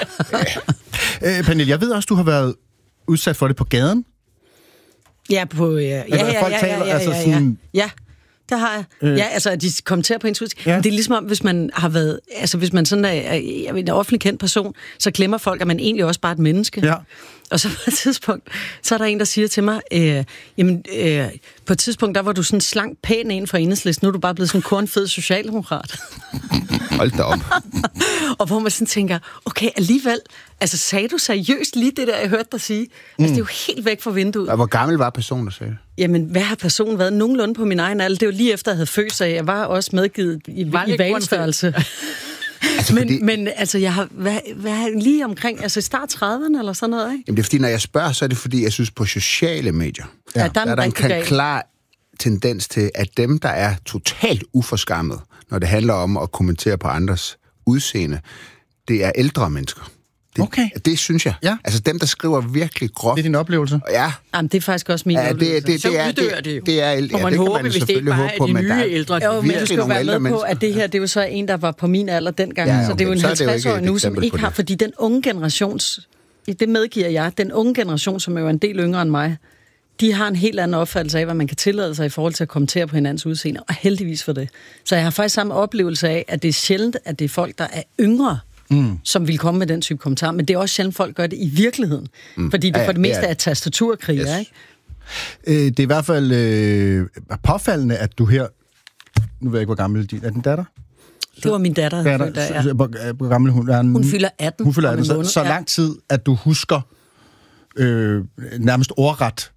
S1: øh, Pernille, jeg ved også, du har været udsat for det på gaden.
S3: Ja, på... Ja, ja, ja, ja,
S1: folk
S3: ja,
S1: taler,
S3: ja, ja,
S1: altså
S3: ja,
S1: sådan...
S3: ja. Det har jeg. Øh. Ja, altså, de kommenterer på ens udtryk. Ja. Det er ligesom om, hvis man har været... Altså, hvis man sådan er, er en offentlig kendt person, så glemmer folk, at man egentlig også bare er et menneske. Ja. Og så på et tidspunkt, så er der en, der siger til mig, øh, jamen, øh, på et tidspunkt, der var du sådan slank pæn en for Enhedslisten, nu er du bare blevet sådan en kornfed socialdemokrat.
S5: Hold da op.
S3: Og hvor man sådan tænker, okay, alligevel, altså sagde du seriøst lige det der, jeg hørte dig sige? Mm. Altså, det er jo helt væk fra vinduet.
S5: Og hvor gammel var personen, der sagde det?
S3: Jamen, hvad har personen været? Nogenlunde på min egen alder. Det var lige efter, jeg havde født, så jeg var også medgivet i, i valgstørrelse. Altså, men, fordi... men altså, jeg har hvad, hvad, lige omkring, altså start trediverne eller sådan noget, ikke?
S5: Jamen, det er fordi, når jeg spørger, så er det fordi, jeg synes på sociale medier,
S3: ja, der,
S5: der er der en klar tendens til, at dem, der er totalt uforskammet, når det handler om at kommentere på andres udseende, det er ældre mennesker. Det,
S1: okay.
S5: Det synes jeg.
S1: Ja.
S5: Altså dem, der skriver virkelig groft.
S1: Det er din oplevelse?
S5: Ja.
S3: Jamen, det er faktisk også min
S5: ja,
S3: oplevelse.
S5: Det, det,
S2: så
S5: det er,
S2: uddør
S5: det,
S2: det jo.
S5: Det er, ja,
S2: og man
S5: det
S2: håber,
S5: kan man
S2: hvis det ikke bare er de nye ældre.
S3: Jo, men du skal jo være med på,
S5: mennesker.
S3: at det her, det er jo så en, der var på min alder dengang. Ja, okay. Så det er jo en halvtreds-årig nu, som ikke har... Fordi den unge generations... Det medgiver jeg. Den unge generation, som er jo en del yngre end mig, de har en helt anden opfattelse af, hvad man kan tillade sig i forhold til at kommentere på hinandens udseende. Og heldigvis for det. Så jeg har faktisk samme oplevelse af, at det er sjældent, at det er folk, der er yngre, Mm. som vil komme med den type kommentar. Men det er også sjældent, folk gør det i virkeligheden. Mm. Fordi det ja, for det meste ja. er tastaturkriger, yes. ikke?
S1: Øh, det er i hvert fald øh, påfaldende, at du her... Nu ved jeg ikke, hvor gammel din... Er din datter?
S3: Det var min datter.
S1: datter
S3: der, ja.
S1: hvor, hvor gammel hun er?
S3: Hun fylder atten.
S1: Hun fylder atten. Så, så lang tid, at du husker øh, nærmest ordret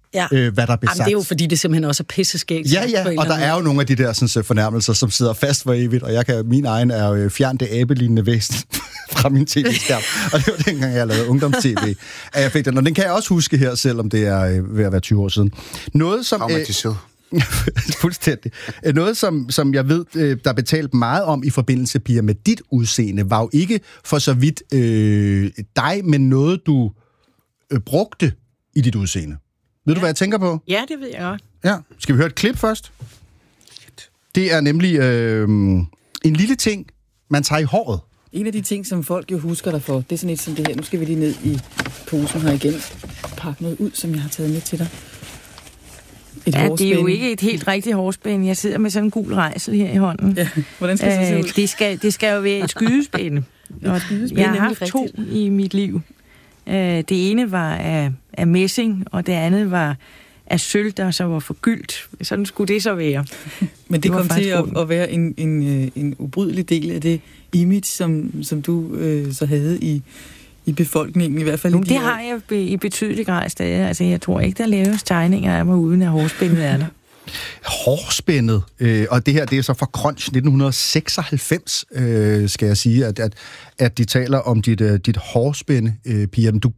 S3: Ja.
S1: øh, hvad der bliver sagt.
S3: Jamen, det er jo fordi, det simpelthen også er pisseskægt.
S1: Ja, ja, og der er jo nogle af de der sådan, fornærmelser, som sidder fast for evigt, og jeg kan, min egen er jo fjern det abelignende væsen fra min tv-skærm, og det var dengang, jeg lavede ungdoms-tv, at jeg fik den, og den kan jeg også huske her, selvom det er øh, ved at være tyve år siden. Noget som...
S5: Traumatiseret.
S1: Fuldstændig. Noget, som, som jeg ved, der er betalt meget om i forbindelse, Pia, med dit udseende, var jo ikke for så vidt øh, dig, men noget, du øh, brugte i dit udseende. Ved ja. du, hvad jeg tænker på?
S2: Ja, det ved jeg godt.
S1: Ja. Skal vi høre et klip først? Det er nemlig øh, en lille ting, man tager i håret.
S9: En af de ting, som folk jo husker dig for, det er sådan et som det her. Nu skal vi lige ned i posen her igen. Pakke noget ud, som jeg har taget med til dig. Et
S2: ja, det er jo ikke et helt rigtigt hårspænde. Jeg sidder med sådan en gul rejsel her i hånden.
S9: Ja, hvordan skal det se ud?
S2: Øh, det, skal, det skal jo være et skydespænde.
S9: Et skydespænde,
S2: jeg har haft to rigtigt. i mit liv. Øh, det ene var af, af messing, og det andet var af sølv, der så var forgyldt. Sådan skulle det så være.
S9: Men det, det kom til at, at være en, en, en ubrydelig del af det image, som, som du øh, så havde i... i befolkningen, i hvert fald.
S2: Jamen, det har jeg be- i betydelig grad stadig. Altså, jeg tror ikke, der laves tegninger af mig, uden at hårspændet er der.
S1: Hårspændet, øh, og det her, det er så fra Crunch nitten seksoghalvfems, øh, skal jeg sige, at, at, at de taler om dit, uh, dit hårspænde, øh, Pia. Men du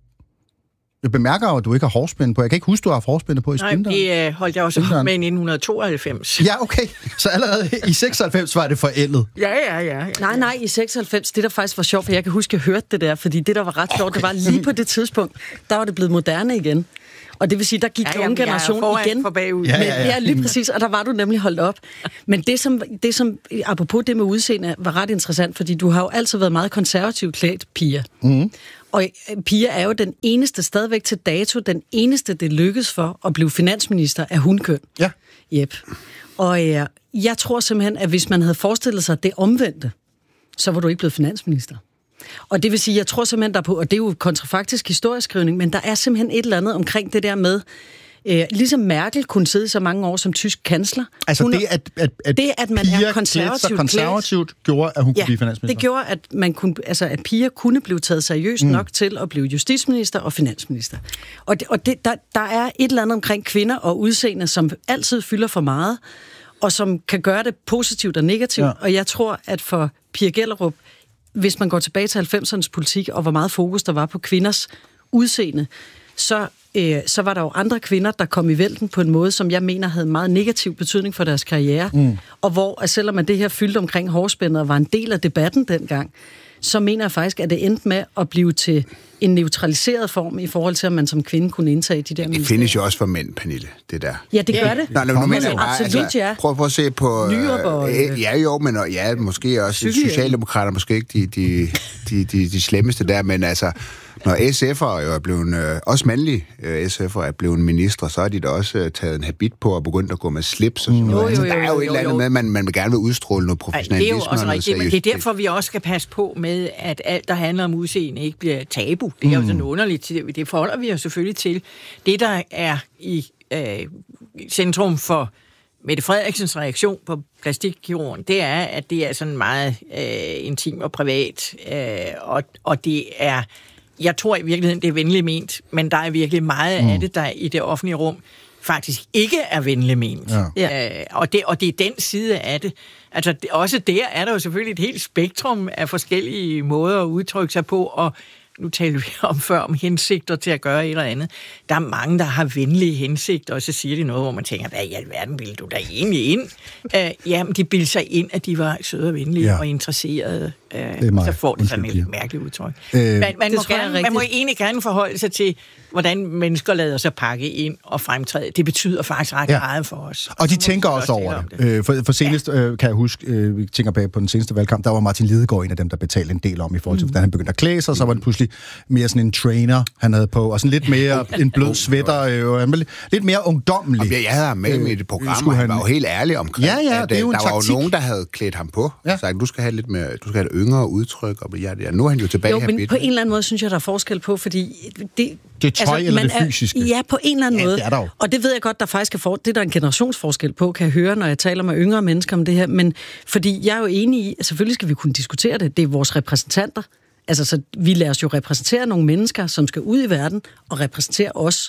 S1: jeg bemærker jo, at du ikke har hårspænde på. Jeg kan ikke huske, du har haft hårspænde på i
S2: spinderen. Nej, det øh, holdt jeg også op med i nitten tooghalvfems.
S1: Ja, okay. Så allerede i seksoghalvfems var det forældet.
S2: Ja, ja, ja, ja.
S3: Nej, nej, i seksoghalvfems, det der faktisk var sjovt, for jeg kan huske, at jeg hørte det der, fordi det, der var ret sjovt, okay. det var lige på det tidspunkt, der var det blevet moderne igen. Og det vil sige, der gik ja, unge generation igen.
S2: For bagud.
S1: Ja, ja, ja.
S3: Men, ja, lige præcis, og der var du nemlig holdt op. Men det som, det som, apropos det med udseende, var ret interessant, fordi du har jo altid været meget konservativt klædt, Pia. Mm. Og Pia er jo den eneste, stadigvæk til dato, den eneste, det lykkedes for at blive finansminister af hunkøn.
S1: Ja.
S3: Yep. Og øh, jeg tror simpelthen, at hvis man havde forestillet sig det omvendte, så var du ikke blevet finansminister. Og det vil sige, jeg tror simpelthen der på, og det er jo kontrafaktisk historieskrivning, men der er simpelthen et eller andet omkring det der med, øh, ligesom Merkel kunne sidde så mange år som tysk kansler.
S1: Altså hun, det, at, at, at,
S3: det, at man
S1: Pia
S3: er konservativt,
S1: konservativt gjorde, at hun ja, kunne blive finansminister?
S3: det gjorde, at, man kunne, altså, at Pia kunne blive taget seriøst mm. nok til at blive justitsminister og finansminister. Og, det, og det, der, der er et eller andet omkring kvinder og udseende, som altid fylder for meget, og som kan gøre det positivt og negativt. Ja. Og jeg tror, at for Pia Gellerup, hvis man går tilbage til halvfemsernes politik, og hvor meget fokus der var på kvinders udseende, så, øh, så var der jo andre kvinder, der kom i vælten på en måde, som jeg mener havde meget negativ betydning for deres karriere. Mm. Og hvor, at selvom man det her fyldte omkring hårspændet og var en del af debatten dengang, så mener jeg faktisk, at det endte med at blive til en neutraliseret form i forhold til, at man som kvinde kunne indtage de der
S5: ministerier. Det findes jo også for mænd, Pernille, det der.
S3: Ja, det gør ja. det.
S5: Nej, nu mener jeg bare,
S3: absolut,
S5: altså,
S3: ja.
S5: prøv, prøv at se på...
S3: Og,
S5: øh, ja, jo, men ja, måske også cykel, socialdemokrater, måske ikke de, de, de, de, de slemmeste der, men altså, når S F'ere jo er blevet, øh, også mandlige øh, S F'ere er blevet ministre, så har de da også øh, taget en habit på og begyndt at gå med slips og sådan noget. Altså, der er jo et eller andet med, at man, man vil gerne vil udstråle noget professionalisme.
S2: Det er jo også rigtigt, men det er derfor, vi også skal passe på med, at alt, der handler om udseende, ikke bliver tabu. Det er jo sådan underligt. Det forholder vi jo selvfølgelig til. Det, der er i øh, centrum for Mette Frederiksens reaktion på plastikkirurgen, det er, at det er sådan meget øh, intim og privat, øh, og, og det er, jeg tror i virkeligheden, det er venligt ment, men der er virkelig meget mm. af det, der i det offentlige rum faktisk ikke er venligt ment. Ja. Øh, og, det, og det er den side af det. Altså, det, også der er der jo selvfølgelig et helt spektrum af forskellige måder at udtrykke sig på, og nu taler vi om før om hensigter til at gøre et eller andet. Der er mange, der har venlige hensigter, og så siger de noget, hvor man tænker, hvad i alverden ville du da egentlig ind? Uh, jamen, de bildte sig ind, at de var søde og venlige ja. og interesserede. Uh, så får det sådan et mærkeligt udtryk. Øh, man, man, må gerne, man må egentlig gerne forholde sig til, hvordan mennesker lader sig pakke ind og fremtræde. Det betyder faktisk ret ja. meget for os.
S1: Og, og de tænker også over det. det. Øh, for, for senest, ja. øh, kan jeg huske, øh, vi tænker bag på den seneste valgkamp, der var Martin Lidegaard en af dem, der betalte en del om i forhold til, mm. hvordan han begyndte at klæde sig, så var det pludselig mere sådan en trainer, han havde på, og sådan lidt mere en blød sweater, øh, lidt mere ungdommelig.
S5: Og jeg havde ham med i det program, og han var jo helt ærlig omkring,
S1: ja, ja,
S5: at
S1: det er jo
S5: der
S1: en
S5: var
S1: taktik.
S5: jo nogen, der havde klædt ham på, og ja. sagt, du skal have lidt mere, du skal have et yngre udtryk, og ja, ja, nu er han jo tilbage
S3: jo,
S5: her.
S3: men
S5: bitte.
S3: på en eller anden måde synes jeg, der er forskel på, fordi det...
S1: Det er tøj altså, eller det fysiske?
S3: Er, ja, på en eller anden
S1: ja,
S3: måde.
S1: Det er der jo.
S3: Og det ved jeg godt, der faktisk er for, det er der en generationsforskel på, kan jeg høre, når jeg taler med yngre mennesker om det her. Men fordi jeg er jo enig i, at selvfølgelig skal vi kunne diskutere det. Det er vores repræsentanter. Altså, så vi lader os jo repræsentere nogle mennesker, som skal ud i verden og repræsentere os.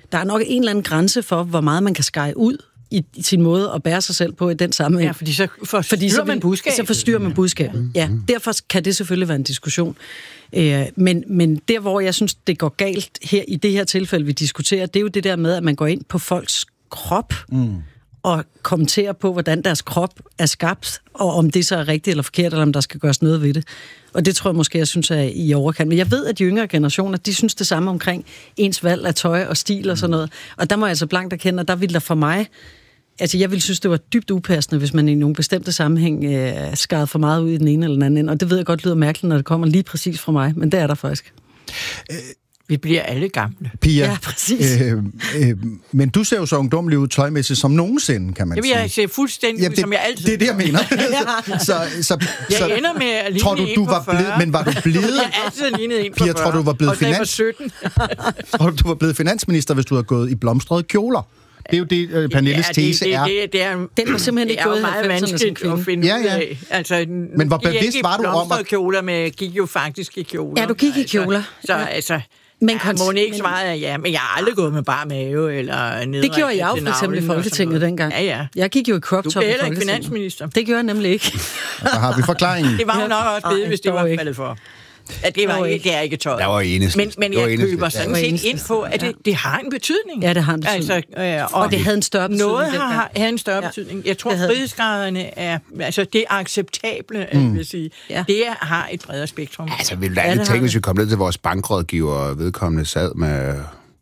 S3: der er nok en eller anden grænse for, hvor meget man kan skære ud i, i sin måde at bære sig selv på i den sammenhæng.
S2: Ja, fordi så forstyrrer fordi så, man budskabet.
S3: Så forstyrrer man budskabet, ja. Derfor kan det selvfølgelig være en diskussion. Øh, men, men der, hvor jeg synes, det går galt her i det her tilfælde, vi diskuterer, det er jo det der med, at man går ind på folks krop mm. og kommenterer på, hvordan deres krop er skabt, og om det så er rigtigt eller forkert, eller om der skal gøres noget ved det. Og det tror jeg måske, jeg synes er i overkant. Men jeg ved, at de yngre generationer, de synes det samme omkring ens valg af tøj og stil og sådan noget. Og der må jeg altså blankt erkende, at der ville der for mig... Altså, jeg ville synes, det var dybt upassende, hvis man i nogle bestemte sammenhæng øh, skar for meget ud i den ene eller den anden. Og det ved jeg godt lyder mærkeligt, når det kommer lige præcis fra mig. Men det er der faktisk.
S2: Øh, Vi bliver alle gamle.
S1: Pia,
S3: ja, præcis.
S1: Øh, øh, men du ser jo så ungdomlig ud tøjmæssigt som nogensinde, kan man
S2: sige.
S1: sige.
S2: Jeg ser fuldstændig
S1: ja, det,
S2: som jeg altid.
S1: Det er det, jeg mener. så, så,
S2: jeg
S1: så,
S2: ender med at ligne
S1: tror du, du var blevet, men var du blevet...
S2: Jeg har altid lignet en på
S1: Pia, tror du, var blevet finans... tror du, du var blevet finansminister, hvis du havde gået i blomstrede kjoler? Det er jo det, uh, Pernilles
S2: ja, det,
S1: tese
S2: det,
S1: er.
S2: Det, det er.
S3: Den var simpelthen ikke gået
S2: i halvfemserne som kvinde. At finde
S1: ja, ja.
S2: Altså,
S1: men hvor bevidst var du om
S2: at... kjoler, men jeg gik jo faktisk i kjoler.
S3: Ja, du gik i kjoler.
S2: Altså, så
S3: ja.
S2: altså...
S3: Men
S2: ja, må ikke svare af ja, men jeg har aldrig gået med bare mave eller ned.
S3: Det gjorde jeg jo for eksempel i Folketinget dengang.
S2: Ja, ja.
S3: Jeg gik jo i crop top i Folketinget.
S2: Du blev heller ikke finansminister.
S3: Det gjorde jeg nemlig ikke.
S1: Der har vi forklaringen.
S2: Det var jo nok også blevet, hvis det var faldet for. Ja, det var ikke, det er ikke tøjet.
S5: Der var eneste.
S2: Men, men jeg køber sådan set ind på, at det, det har en betydning.
S3: Ja, det har en betydning.
S2: Altså, øh, og,
S3: og det havde en større betydning.
S2: Noget har, har en større ja. betydning. Jeg tror, frihedsgraderne er, altså det acceptable, mm. vil sige, ja. det har et bredere spektrum.
S5: Altså, ville du aldrig tænke, hvis vi kom ned til vores bankrådgiver, og vedkommende sad med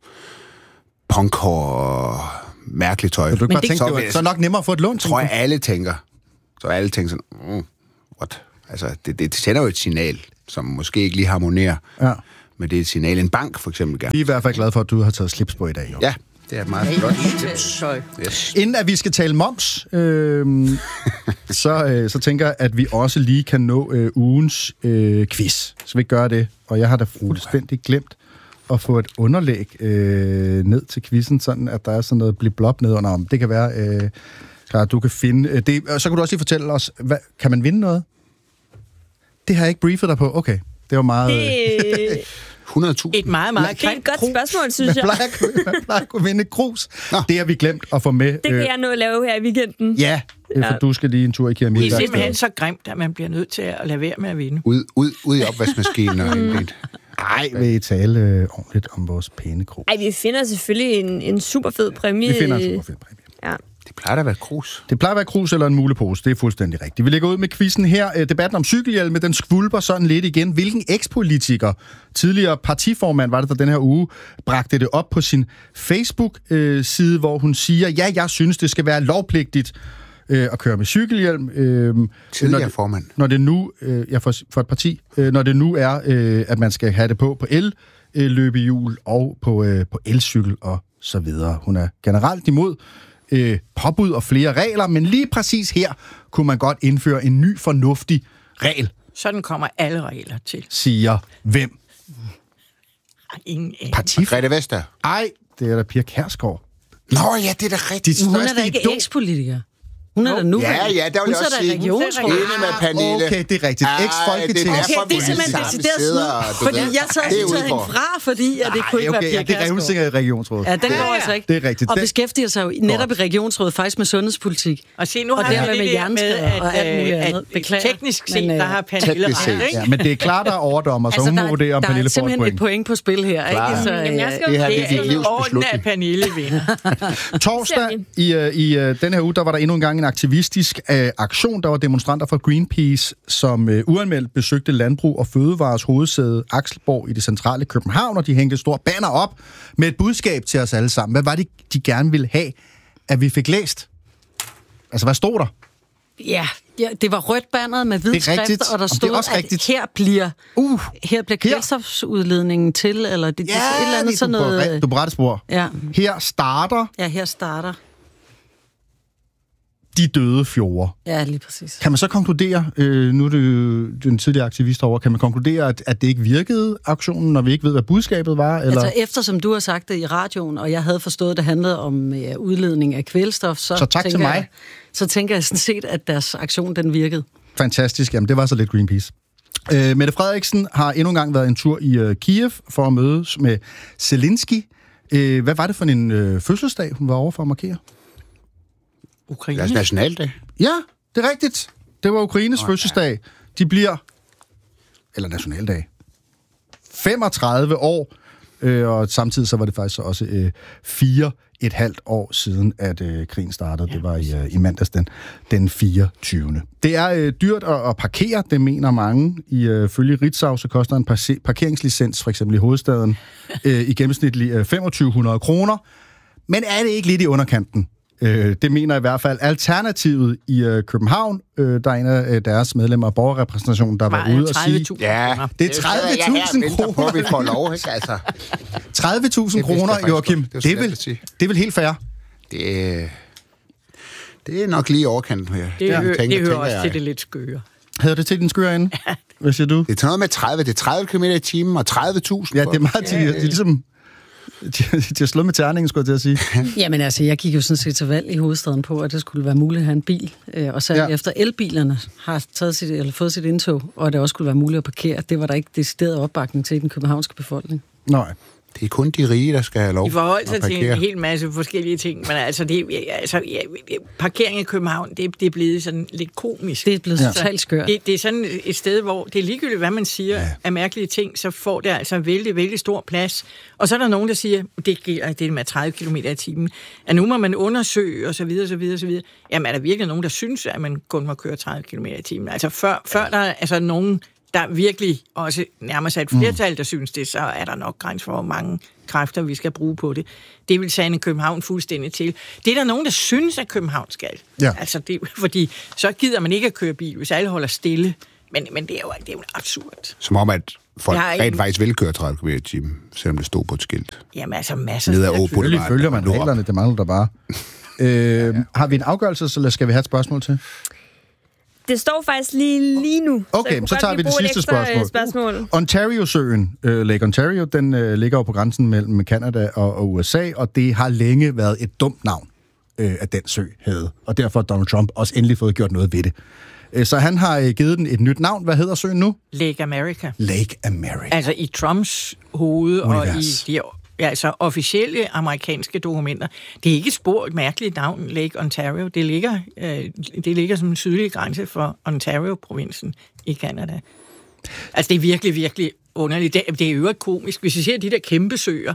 S5: punkhår og mærkeligt tøj.
S1: Så du ikke bare tænke, det var så nok nemmere at få et lån?
S5: Tror jeg, alle tænker. Så alle tænker sådan, mm, what? Altså, det, det sender jo et signal, som måske ikke lige harmonerer, ja. men det er et signal. En bank, for eksempel, gerne.
S1: Vi er i hvert fald glade for, at du har taget slips på i dag, jo.
S5: Ja, det er et meget flot
S2: tips.
S1: Yes. Inden at vi skal tale moms, øh, så, øh, så tænker jeg, at vi også lige kan nå øh, ugens øh, quiz. Så vi gør det, og jeg har da fuldstændig glemt at få et underlæg øh, ned til quizzen, sådan at der er sådan noget blip-blop nedenunder om. Det kan være, øh, at du kan finde øh, det. Og så kan du også lige fortælle os, hvad, kan man vinde noget? Det har jeg ikke briefet dig på. Okay, det var meget...
S7: Det...
S5: hundrede tusind.
S2: Et meget, meget
S7: Det er et godt spørgsmål, synes jeg.
S1: Man plejer, man plejer at kunne vinde et krus. Det har vi glemt at få med.
S7: Det kan øh... jeg nå at lave her i weekenden.
S1: Ja, øh, for ja. du skal lige en tur i keramik.
S2: Det er simpelthen så grimt, at man bliver nødt til at lade være med at vinde.
S5: Ud, ud, ud i opvaskemaskinen og hente.
S1: Ej, vil I tale øh, ordentligt om vores pæne krus?
S7: Ej, vi finder selvfølgelig en, en super fed præmie.
S1: Vi finder en super fed præmie.
S7: Ja.
S5: Det plejer at være krus.
S1: Det plejer at være krus eller en mulepose, det er fuldstændig rigtigt. Vi lægger ud med quizzen her. Debatten om cykelhjelme, den skvulper sådan lidt igen. Hvilken ekspolitiker, tidligere partiformand, var det der den her uge, bragte det op på sin Facebook-side, hvor hun siger, ja, jeg synes, det skal være lovpligtigt øh, at køre med cykelhjelm. Øh,
S5: tidligere formand.
S1: Når det nu, øh, ja, for, for et parti, øh, når det nu er, øh, at man skal have det på på el-løbehjul og på, øh, på elcykel og så videre. Hun er generelt imod Øh, påbud og flere regler, men lige præcis her kunne man godt indføre en ny fornuftig regel.
S2: Sådan kommer alle regler til.
S1: Siger hvem?
S2: Ingen
S1: Partifond.
S5: Grete Vestager.
S1: Ej, det er da Pia Kjærsgaard.
S5: Nå ja, det er da rigtigt.
S3: Hun er da ikke ekspolitiker. Hun er der nu.
S5: Ja, ja, der vil jeg også sige. Enig med Pernille.
S1: Okay, det er rigtigt. Eks-folketing.
S3: Okay, det er simpelthen decideret snyd. Fordi jeg så taget hende fra, fordi at det kunne ikke være Pia Kjærsgaard.
S1: Det er revnsinger i regionsrådet.
S3: Ja, den går altså ikke.
S1: Det er rigtigt.
S3: Og beskæftiger sig jo netop i regionsrådet faktisk med sundhedspolitik.
S2: Og se, nu
S3: og
S2: har
S3: dermed
S2: vi
S3: med
S2: hjerneskader
S3: og alt muligt andet.
S2: Beklager. Teknisk set, der har Pernille ret, ikke?
S1: Men det er klart, der er overdommer, så hun må vurdere, om Pernille får et point.
S3: Der er simpelthen et point på spil her, ikke?
S2: Jamen, jeg skal jo det er orden, at Pernille vinder.
S1: Torsdag i den her uge, der var der endnu en gang en aktivistisk aktion. Der var demonstranter fra Greenpeace, som uh, uanmeldt besøgte Landbrug og Fødevares hovedsæde Axelborg i det centrale København, og de hængte et stort banner op med et budskab til os alle sammen. Hvad var det, de gerne ville have, at vi fik læst? Altså, hvad stod der?
S3: Ja, ja det var rødt banner med hvid skrift, og der stod, at rigtigt. her bliver, uh, her bliver kvælstofsudledningen til, eller det,
S1: ja,
S3: det et eller andet sådan noget...
S1: Du på rette spor.
S3: Ja.
S1: Her starter...
S3: Ja, her starter...
S1: de døde fjorde.
S3: Ja, lige præcis.
S1: Kan man så konkludere, øh, nu er det den tidligere aktivist over, kan man konkludere, at, at det ikke virkede, aktionen, når vi ikke ved, hvad budskabet var? Eller?
S3: Altså eftersom du har sagt det i radioen, og jeg havde forstået, at det handlede om øh, udledning af kvælstof, så,
S1: så tak til mig.
S3: Jeg, så tænker jeg sådan set, at deres aktion, den virkede.
S1: Fantastisk. Jamen, det var så lidt Greenpeace. Øh, Mette Frederiksen har endnu en gang været en tur i øh, Kiev for at mødes med Zelensky, Øh, hvad var det for en øh, fødselsdag, hun var over for at markere?
S2: Ukraine.
S5: Deres nationaldag.
S1: Ja, det er rigtigt. Det var Ukraines
S5: oh,
S1: fødselsdag. Ja. De bliver, eller nationaldag, femogtredive år, øh, og samtidig så var det faktisk også øh, fire et halvt år siden, at øh, krigen startede. Ja, det var i, øh, i mandags den, den fireogtyvende. Det er øh, dyrt at, at parkere, det mener mange. I øh, følge Ritzau, så koster en parse- parkeringslicens, for eksempel i hovedstaden, øh, i gennemsnitlig øh, femogtyve hundrede kroner. Men er det ikke lidt i underkanten? Øh, det mener i hvert fald Alternativet i øh, København. Øh, der er en af øh, deres medlemmer af borgerrepræsentationen, der var ude og sige...
S5: Ja,
S1: det er tredive tusind kroner.
S5: På, vi får lov, ikke? Altså,
S1: tredive tusind kroner, Joachim. Det, det, er vel, det er vel helt fair?
S5: Det, det er nok lige overkanten her.
S2: Det, hø-
S5: tænker,
S2: det hører også
S5: jeg.
S2: til det lidt skøre.
S1: Havde det til den skøre ende? Hvad siger du?
S5: Det er sådan noget med tredive. Det er tredive kilometer i timen og tredive tusind.
S1: Ja, det er meget... De, de, de, ligesom... De, de har slået med terningen, skulle jeg til at sige.
S3: Jamen altså, jeg gik jo sådan set til valg i hovedstaden på, at det skulle være muligt at have en bil. Og så ja. efter elbilerne har taget sit, eller fået sit indtog, og at det også skulle være muligt at parkere, det var der ikke decideret opbakning til i den københavnske befolkning.
S1: Nej.
S5: Det er kun de rige, der skal have lov
S2: at parkere. I forhold sig til en hel masse forskellige ting, men altså, det, altså ja, parkering i København, det, det er blevet sådan lidt komisk.
S3: Det er blevet ja. totalt skørt.
S2: Det, det er sådan et sted, hvor det er ligegyldigt, hvad man siger ja. af mærkelige ting, så får det altså vældig, vældig stor plads. Og så er der nogen, der siger, det gælder det med tredive kilometer i timen, at nu må man undersøge, og så videre, så videre, så videre. Jamen, er der virkelig nogen, der synes, at man kun må køre tredive kilometer i timen? Altså, før, før der er altså nogen, der virkelig også nærmer sig et flertal, der synes det, så er der nok grænser for, hvor mange kræfter vi skal bruge på det. Det vil sande København fuldstændig til. Det er der nogen, der synes, at København skal.
S1: Ja.
S2: Altså det, fordi så gider man ikke at køre bil, hvis alle holder stille. Men, men det er jo, det er jo absurd.
S5: Som om, at folk rent
S2: ikke...
S5: faktisk vil køre tredive kilometer i timen, selvom det stod på et skilt.
S2: Jamen altså masser.
S5: Ned ad
S1: Selvfølgelig følger man reglerne, det mangler der bare. øh, har vi en afgørelse, så skal vi have et spørgsmål til?
S7: Det står faktisk lige, lige nu.
S1: Okay, så, så tager vi det sidste spørgsmål.
S7: spørgsmål.
S1: Ontario-søen, øh, Lake Ontario, den øh, ligger jo på grænsen mellem Canada og, og U S A, og det har længe været et dumt navn, øh, at den sø havde. Og derfor har Donald Trump også endelig fået gjort noget ved det. Øh, så han har øh, givet den et nyt navn. Hvad hedder søen nu?
S2: Lake America.
S1: Lake America.
S2: Altså i Trumps hoved
S1: Univers.
S2: og i de ja, altså officielle amerikanske dokumenter. Det er ikke et spor et mærkeligt navn, Lake Ontario. Det ligger, øh, det ligger som en sydlig grænse for Ontario-provinsen i Canada. Altså det er virkelig, virkelig underligt. Det, det er jo komisk. Hvis vi ser de der kæmpe søer,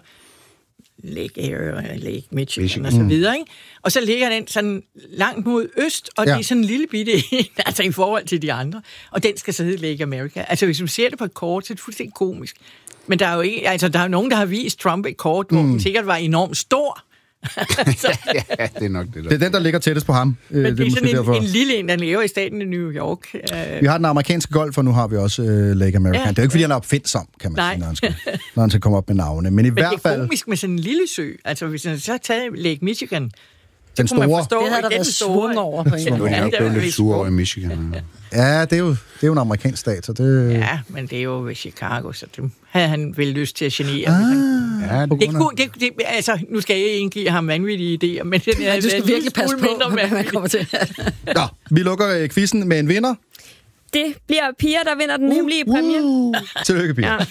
S2: Lake Erie, Lake Michigan, Michigan og så videre, ikke? Og så ligger den sådan langt mod øst, og ja. det er sådan en lille bitte altså i forhold til de andre. Og den skal så hedde Lake America. Altså hvis man ser det på et kort, så er det fuldstændig komisk. Men der er jo ikke, altså der er jo nogen, der har vist Trump et kort, hvor mm. den sikkert var enormt stor.
S5: så, ja, det er nok det. Der.
S1: Det er den, der ligger tættest på ham.
S2: Men det, det er sådan
S1: en,
S2: en lille en, der lever i staten i New York.
S1: Vi har den amerikanske golf, og nu har vi også uh, Lake America. Ja. Det er jo ikke, fordi han er opfindsom, kan man
S2: Nej.
S1: sige, når han, skal, når han skal komme op med navne. Men i
S2: Men
S1: hvert fald...
S2: det er komisk med sådan en lille sø. Altså hvis man så har taget Lake Michigan,
S1: den store.
S2: Forstå,
S3: det havde der været svung over på en
S5: måde. Nu er jeg blevet lidt sur over i Michigan.
S1: Ja, det er, jo, det er jo en amerikansk stat, så det...
S2: Ja, men det er jo ved Chicago, så det havde han vel lyst til at genere.
S1: Ah,
S5: ja,
S2: det, det, det, det, altså, nu skal jeg ikke give ham vanvittige idéer, men den er...
S3: Ja, du skal virkelig passe på, hvad man kommer til.
S1: Nå, vi lukker uh, quizzen med en vinder.
S7: Det bliver Pia, der vinder den hemmelige uh, præmie.
S1: Uh, tillykke, Pia. Ja.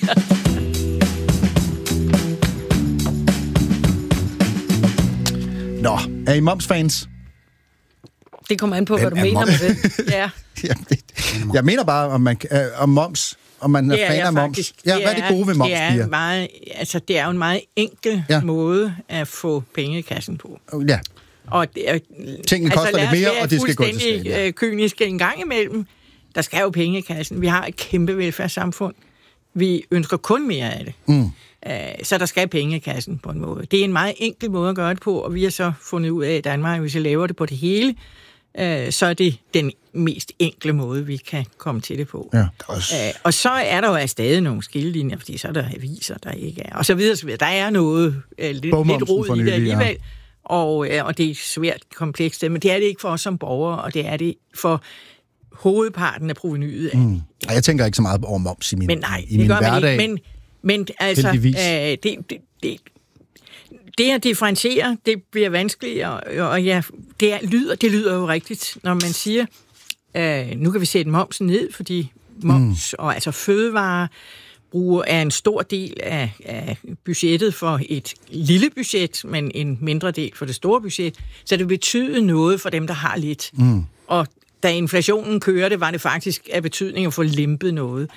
S1: Nå, er I Moms-fans?
S3: Det kommer an på, hvad du mener
S1: moms?
S3: med det.
S2: Ja.
S1: Jamen, det, jeg mener bare, om man øh, om moms, om man er fan af moms. Ja, hvad er det gode ved moms,
S2: det er, meget, altså, det er jo en meget enkel ja. måde at få penge i kassen på.
S1: Ja.
S2: Og det er,
S1: tingene
S2: altså,
S1: koster lidt mere, og det skal gå til skat.
S2: Fuldstændig kyniske en gang imellem. Der skal jo penge i kassen. Vi har et kæmpe velfærdssamfund. Vi ønsker kun mere af det.
S1: Mm.
S2: Så der skal penge i kassen på en måde. Det er en meget enkel måde at gøre det på, og vi har så fundet ud af i Danmark, at hvis vi laver det på det hele, så er det den mest enkle måde, vi kan komme til det på.
S1: Ja.
S2: Og så er der jo stadig nogle skillelinjer, fordi så er der aviser, der ikke er. Og så videre, så videre. Der er noget lidt, lidt rod i det alligevel. Ja. Og, og det er svært komplekst, men det er det ikke for os som borgere, og det er det for hovedparten af provenyet.
S1: Mm. Jeg tænker ikke så meget over moms i min,
S2: men nej,
S1: i min
S2: det
S1: hverdag.
S2: Men, men altså, øh, det, det, det, det at differentiere, det bliver vanskeligt, og, og ja, det, er, lyder, det lyder jo rigtigt, når man siger, øh, nu kan vi sætte momsen ned, fordi moms, mm. og altså fødevarer, bruger er en stor del af, af budgettet for et lille budget, men en mindre del for det store budget, så det betyder noget for dem, der har lidt. Mm. Og da inflationen kørte, var det faktisk af betydning at få lempet noget.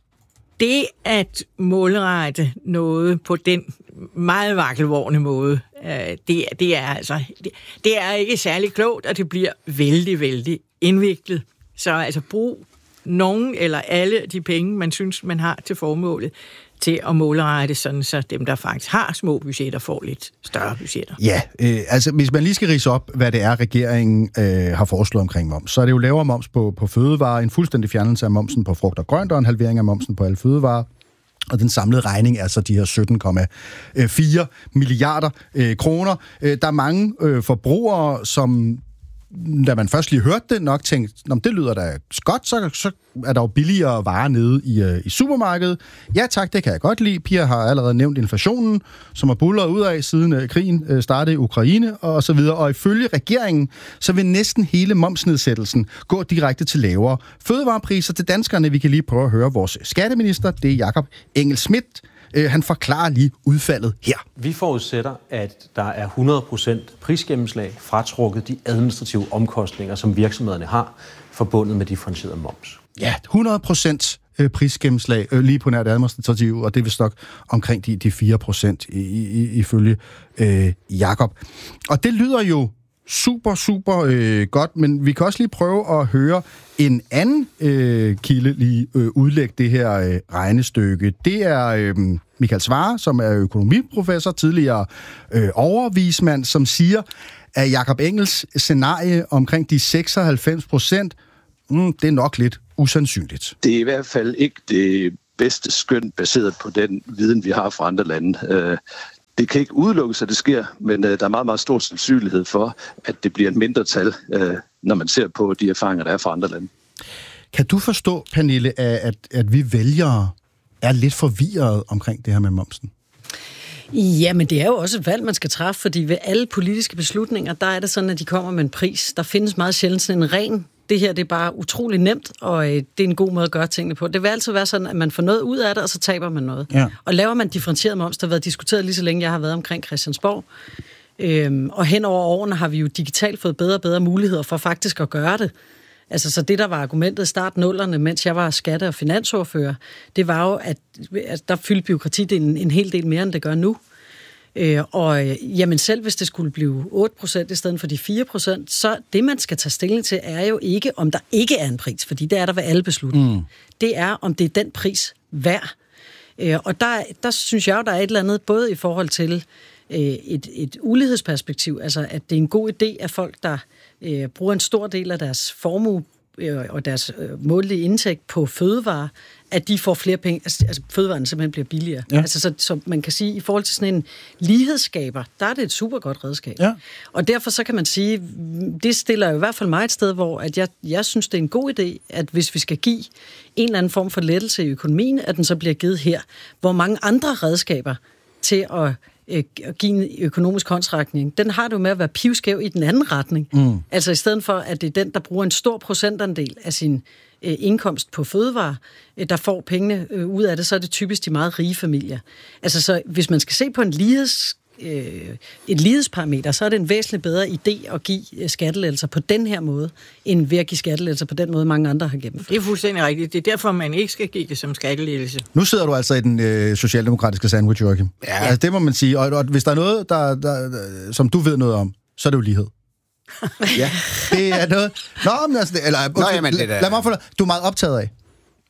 S2: Det at målrette noget på den meget vakkelvorne måde, det, det er altså det, det er ikke særlig klogt, og det bliver vældig, vældig indviklet. Så altså brug nogen eller alle de penge, man synes, man har til formålet, til at målrette, sådan så dem, der faktisk har små budgetter, får lidt større budgetter.
S1: Ja, øh, altså hvis man lige skal ridse op, hvad det er, regeringen øh, har foreslået omkring moms, så er det jo lavere moms på, på fødevarer, en fuldstændig fjernelse af momsen på frugt og grønt, og en halvering af momsen på alle fødevarer. Og den samlede regning er så de her sytten komma fire milliarder øh, kroner. Øh, der er mange øh, forbrugere, som da man først lige hørte det, nok tænkte, om det lyder da godt, så, så er der jo billigere varer nede i, uh, i supermarkedet. Ja tak, det kan jeg godt lide. Pia har allerede nævnt inflationen, som er buldret ud af, siden uh, krigen uh, startede i Ukraine, og, og så videre. Og ifølge regeringen, så vil næsten hele momsnedsættelsen gå direkte til lavere fødevarepriser til danskerne. Vi kan lige prøve at høre vores skatteminister, det er Jakob Engel-Schmidt. Han forklarer lige udfaldet her.
S10: Vi forudsætter, at der er hundrede procent prisgennemslag fratrukket de administrative omkostninger, som virksomhederne har forbundet med differentieret moms.
S1: Ja, hundrede procent prisgennemslag lige på nært administrativ, og det er vist nok omkring de, de fire procent ifølge øh, Jakob. Og det lyder jo super, super øh, godt, men vi kan også lige prøve at høre en anden øh, kilde lige øh, udlægge det her øh, regnestykke. Det er øh, Michael Svarer, som er økonomiprofessor, tidligere øh, overvismand, som siger, at Jakob Engels scenarie omkring de seksoghalvfems procent, mm, det er nok lidt usandsynligt.
S11: Det er i hvert fald ikke det bedste skøn baseret på den viden, vi har fra andre lande. Øh, Det kan ikke udelukkes, at det sker, men øh, der er meget, meget stor sandsynlighed for, at det bliver et mindretal, øh, når man ser på de erfaringer, der er fra andre lande.
S1: Kan du forstå, Pernille, at, at vi vælgere er lidt forvirret omkring det her med momsen?
S3: Ja, men det er jo også et valg, man skal træffe, fordi ved alle politiske beslutninger, der er det sådan, at de kommer med en pris. Der findes meget sjældent sådan en ren. Det her, det er bare utrolig nemt, og øh, det er en god måde at gøre tingene på. Det vil altid være sådan, at man får noget ud af det, og så taber man noget. Ja. Og laver man differentieret moms, der har været diskuteret lige så længe, jeg har været omkring Christiansborg. Øhm, og hen over årene har vi jo digitalt fået bedre og bedre muligheder for faktisk at gøre det. Altså, så det, der var argumentet i start nullerne, mens jeg var skatte- og finansordfører, det var jo, at, at der fyldte bureaukratidelen en hel del mere, end det gør nu. Øh, og jamen selv hvis det skulle blive otte procent i stedet for de fire procent, så det, man skal tage stilling til, er jo ikke, om der ikke er en pris, fordi det er der ved alle beslutninger. Mm. Det er, om det er den pris værd. Øh, og der, der synes jeg jo, der er et eller andet, både i forhold til øh, et, et ulighedsperspektiv, altså at det er en god idé, at folk, der øh, bruger en stor del af deres formue øh, og deres øh, månedlige indtægt på fødevarer, at de får flere penge, altså fødevarene simpelthen bliver billigere. Ja. Altså, så, så man kan sige, i forhold til sådan en lighedsskaber, der er det et super godt redskab. Ja. Og derfor så kan man sige, det stiller jo i hvert fald mig et sted, hvor at jeg, jeg synes, det er en god idé, at hvis vi skal give en eller anden form for lettelse i økonomien, at den så bliver givet her, hvor mange andre redskaber til at at give en økonomisk håndsrækning, den har det jo med at være pivskæv i den anden retning. Mm. Altså i stedet for, at det er den, der bruger en stor procentandel af sin øh, indkomst på fødevarer, øh, der får pengene øh, ud af det, så er det typisk de meget rige familier. Altså så hvis man skal se på en ligheds, øh, et lighedsparameter, så er det en væsentligt bedre idé at give skattelettelser på den her måde, end ved at give skattelettelser på den måde, mange andre har gennemført.
S2: Det er fuldstændig rigtigt. Det er derfor, man ikke skal give det som skattelettelse.
S1: Nu sidder du altså i den øh, socialdemokratiske sandwich, Joachim. Ja. Altså, det må man sige. Og, og hvis der er noget, der, der, der, som du ved noget om, så er det jo lighed. Ja, det er noget... Nå, men altså... Eller, Nå, jamen, det der... Lad mig få dig. Du er meget optaget af.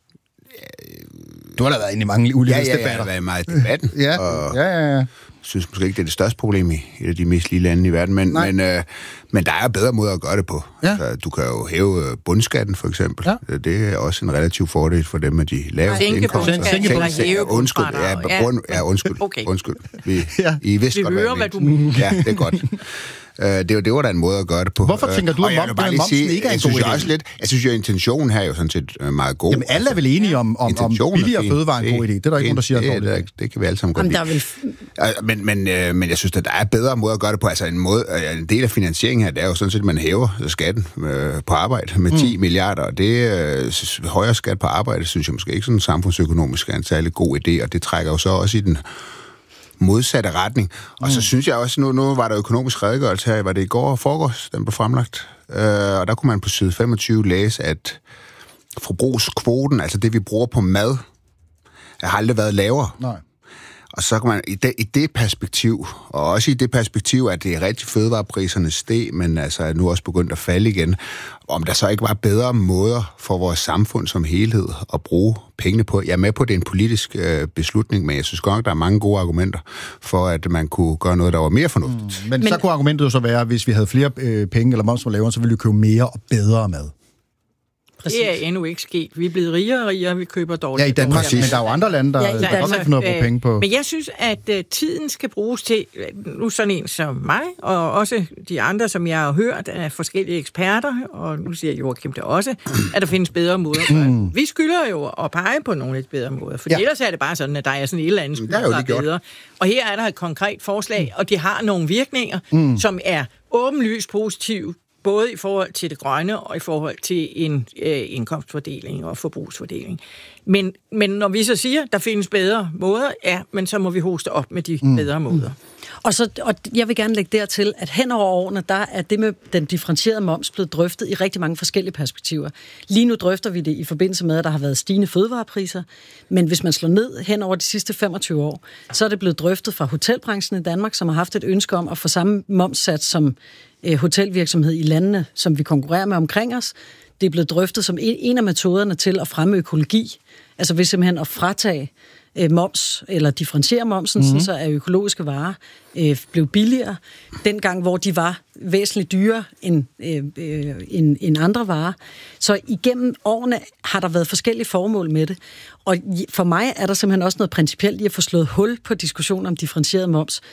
S1: Du har da været inde i mange ulighedsdebatter.
S5: Ja, ja, jeg har været meget i debatten.
S1: ja,
S5: og...
S1: ja, ja, ja.
S5: Jeg synes måske ikke, det er det største problem i et af de mest lige lande i verden, men, men, øh, men der er bedre måder at gøre det på. Ja. Så du kan jo hæve bundskatten, for eksempel. Ja. Det er også en relativ fordel for dem med de lave indkomster.
S2: Sænke bundskatten.
S5: Undskyld, ja, ja. Grund, ja, undskyld, okay. undskyld. Vi,
S2: ja.
S5: I vidste
S2: Vi
S5: godt,
S2: hører, hvad du mener.
S5: Ja, det er godt. det, det var da en måde at gøre det på.
S1: Hvorfor tænker du, at momsen sige, ikke er en god idé?
S5: Også lidt, jeg synes jo, at intentionen her er jo sådan set meget god.
S1: Jamen, alle er vel enige om, om, om billigere fødevarer en god idé. Det er der ikke nogen, der siger.
S5: Det, det, det, det kan vi alle sammen godt lide. Men, men, øh, men jeg synes, at der er bedre måder at gøre det på. Altså en, måde, en del af finansieringen her, det er jo sådan set, at man hæver skatten øh, på arbejde med ti mm. milliarder. Og det øh, højere skat på arbejde, synes jeg måske ikke sådan samfundsøkonomisk er en særlig god idé. Og det trækker jo så også i den modsatte retning. Og mm. så synes jeg også, nu, nu var der økonomisk redegørelse her, var det i går og forgårs, den blev fremlagt. Øh, og der kunne man på side femogtyve læse, at forbrugskvoten, altså det vi bruger på mad, har aldrig været lavere.
S1: Nej.
S5: Og så kan man i det, i det perspektiv, og også i det perspektiv, at det er rigtig fødevarepriserne steg, men altså er nu også begyndt at falde igen, om der så ikke var bedre måder for vores samfund som helhed at bruge pengene på. Jeg er med på, at det er en politisk øh, beslutning, men jeg synes godt, der er mange gode argumenter for, at man kunne gøre noget, der var mere fornuftigt.
S1: Mm, men, men så kunne argumentet jo så være, at hvis vi havde flere øh, penge, eller moms var lavere, så ville vi købe mere og bedre mad.
S2: Præcis. Det er endnu ikke sket. Vi er blevet rigere og rigere, vi køber dårligt.
S1: Ja, i Danmark, præcis. Men der er jo andre lande, der, ja, der også har fundet at bruge penge på.
S2: Men jeg synes, at uh, tiden skal bruges til, nu sådan en som mig, og også de andre, som jeg har hørt af forskellige eksperter, og nu siger Joachim det også, at der findes bedre måder. Mm. Vi skylder jo at pege på nogle lidt bedre måder, for ja. ellers er det bare sådan, at der er sådan et eller andet skyld, der er bedre. Og her er der et konkret forslag, og det har nogle virkninger, mm. som er åbenlyst positive, både i forhold til det grønne og i forhold til en øh, indkomstfordeling og forbrugsfordeling. Men, men når vi så siger, der findes bedre måder, ja, men så må vi hoste op med de mm. bedre måder.
S3: Og, så, og jeg vil gerne lægge dertil, at hen over årene, der er det med den differentierede moms blevet drøftet i rigtig mange forskellige perspektiver. Lige nu drøfter vi det i forbindelse med, at der har været stigende fødevarepriser, men hvis man slår ned hen over de sidste femogtyve år, så er det blevet drøftet fra hotelbranchen i Danmark, som har haft et ønske om at få samme momssats som øh, hotelvirksomhed i landene, som vi konkurrerer med omkring os. Det er blevet drøftet som en, en af metoderne til at fremme økologi, altså ved simpelthen at fratage moms, eller differentiere momsen, mm-hmm. så at økologiske varer øh, blev billigere, dengang, hvor de var væsentligt dyrere end, øh, øh, end, end andre varer. Så igennem årene har der været forskellige formål med det. Og for mig er der simpelthen også noget principielt i at få slået hul på diskussionen om differentieret moms,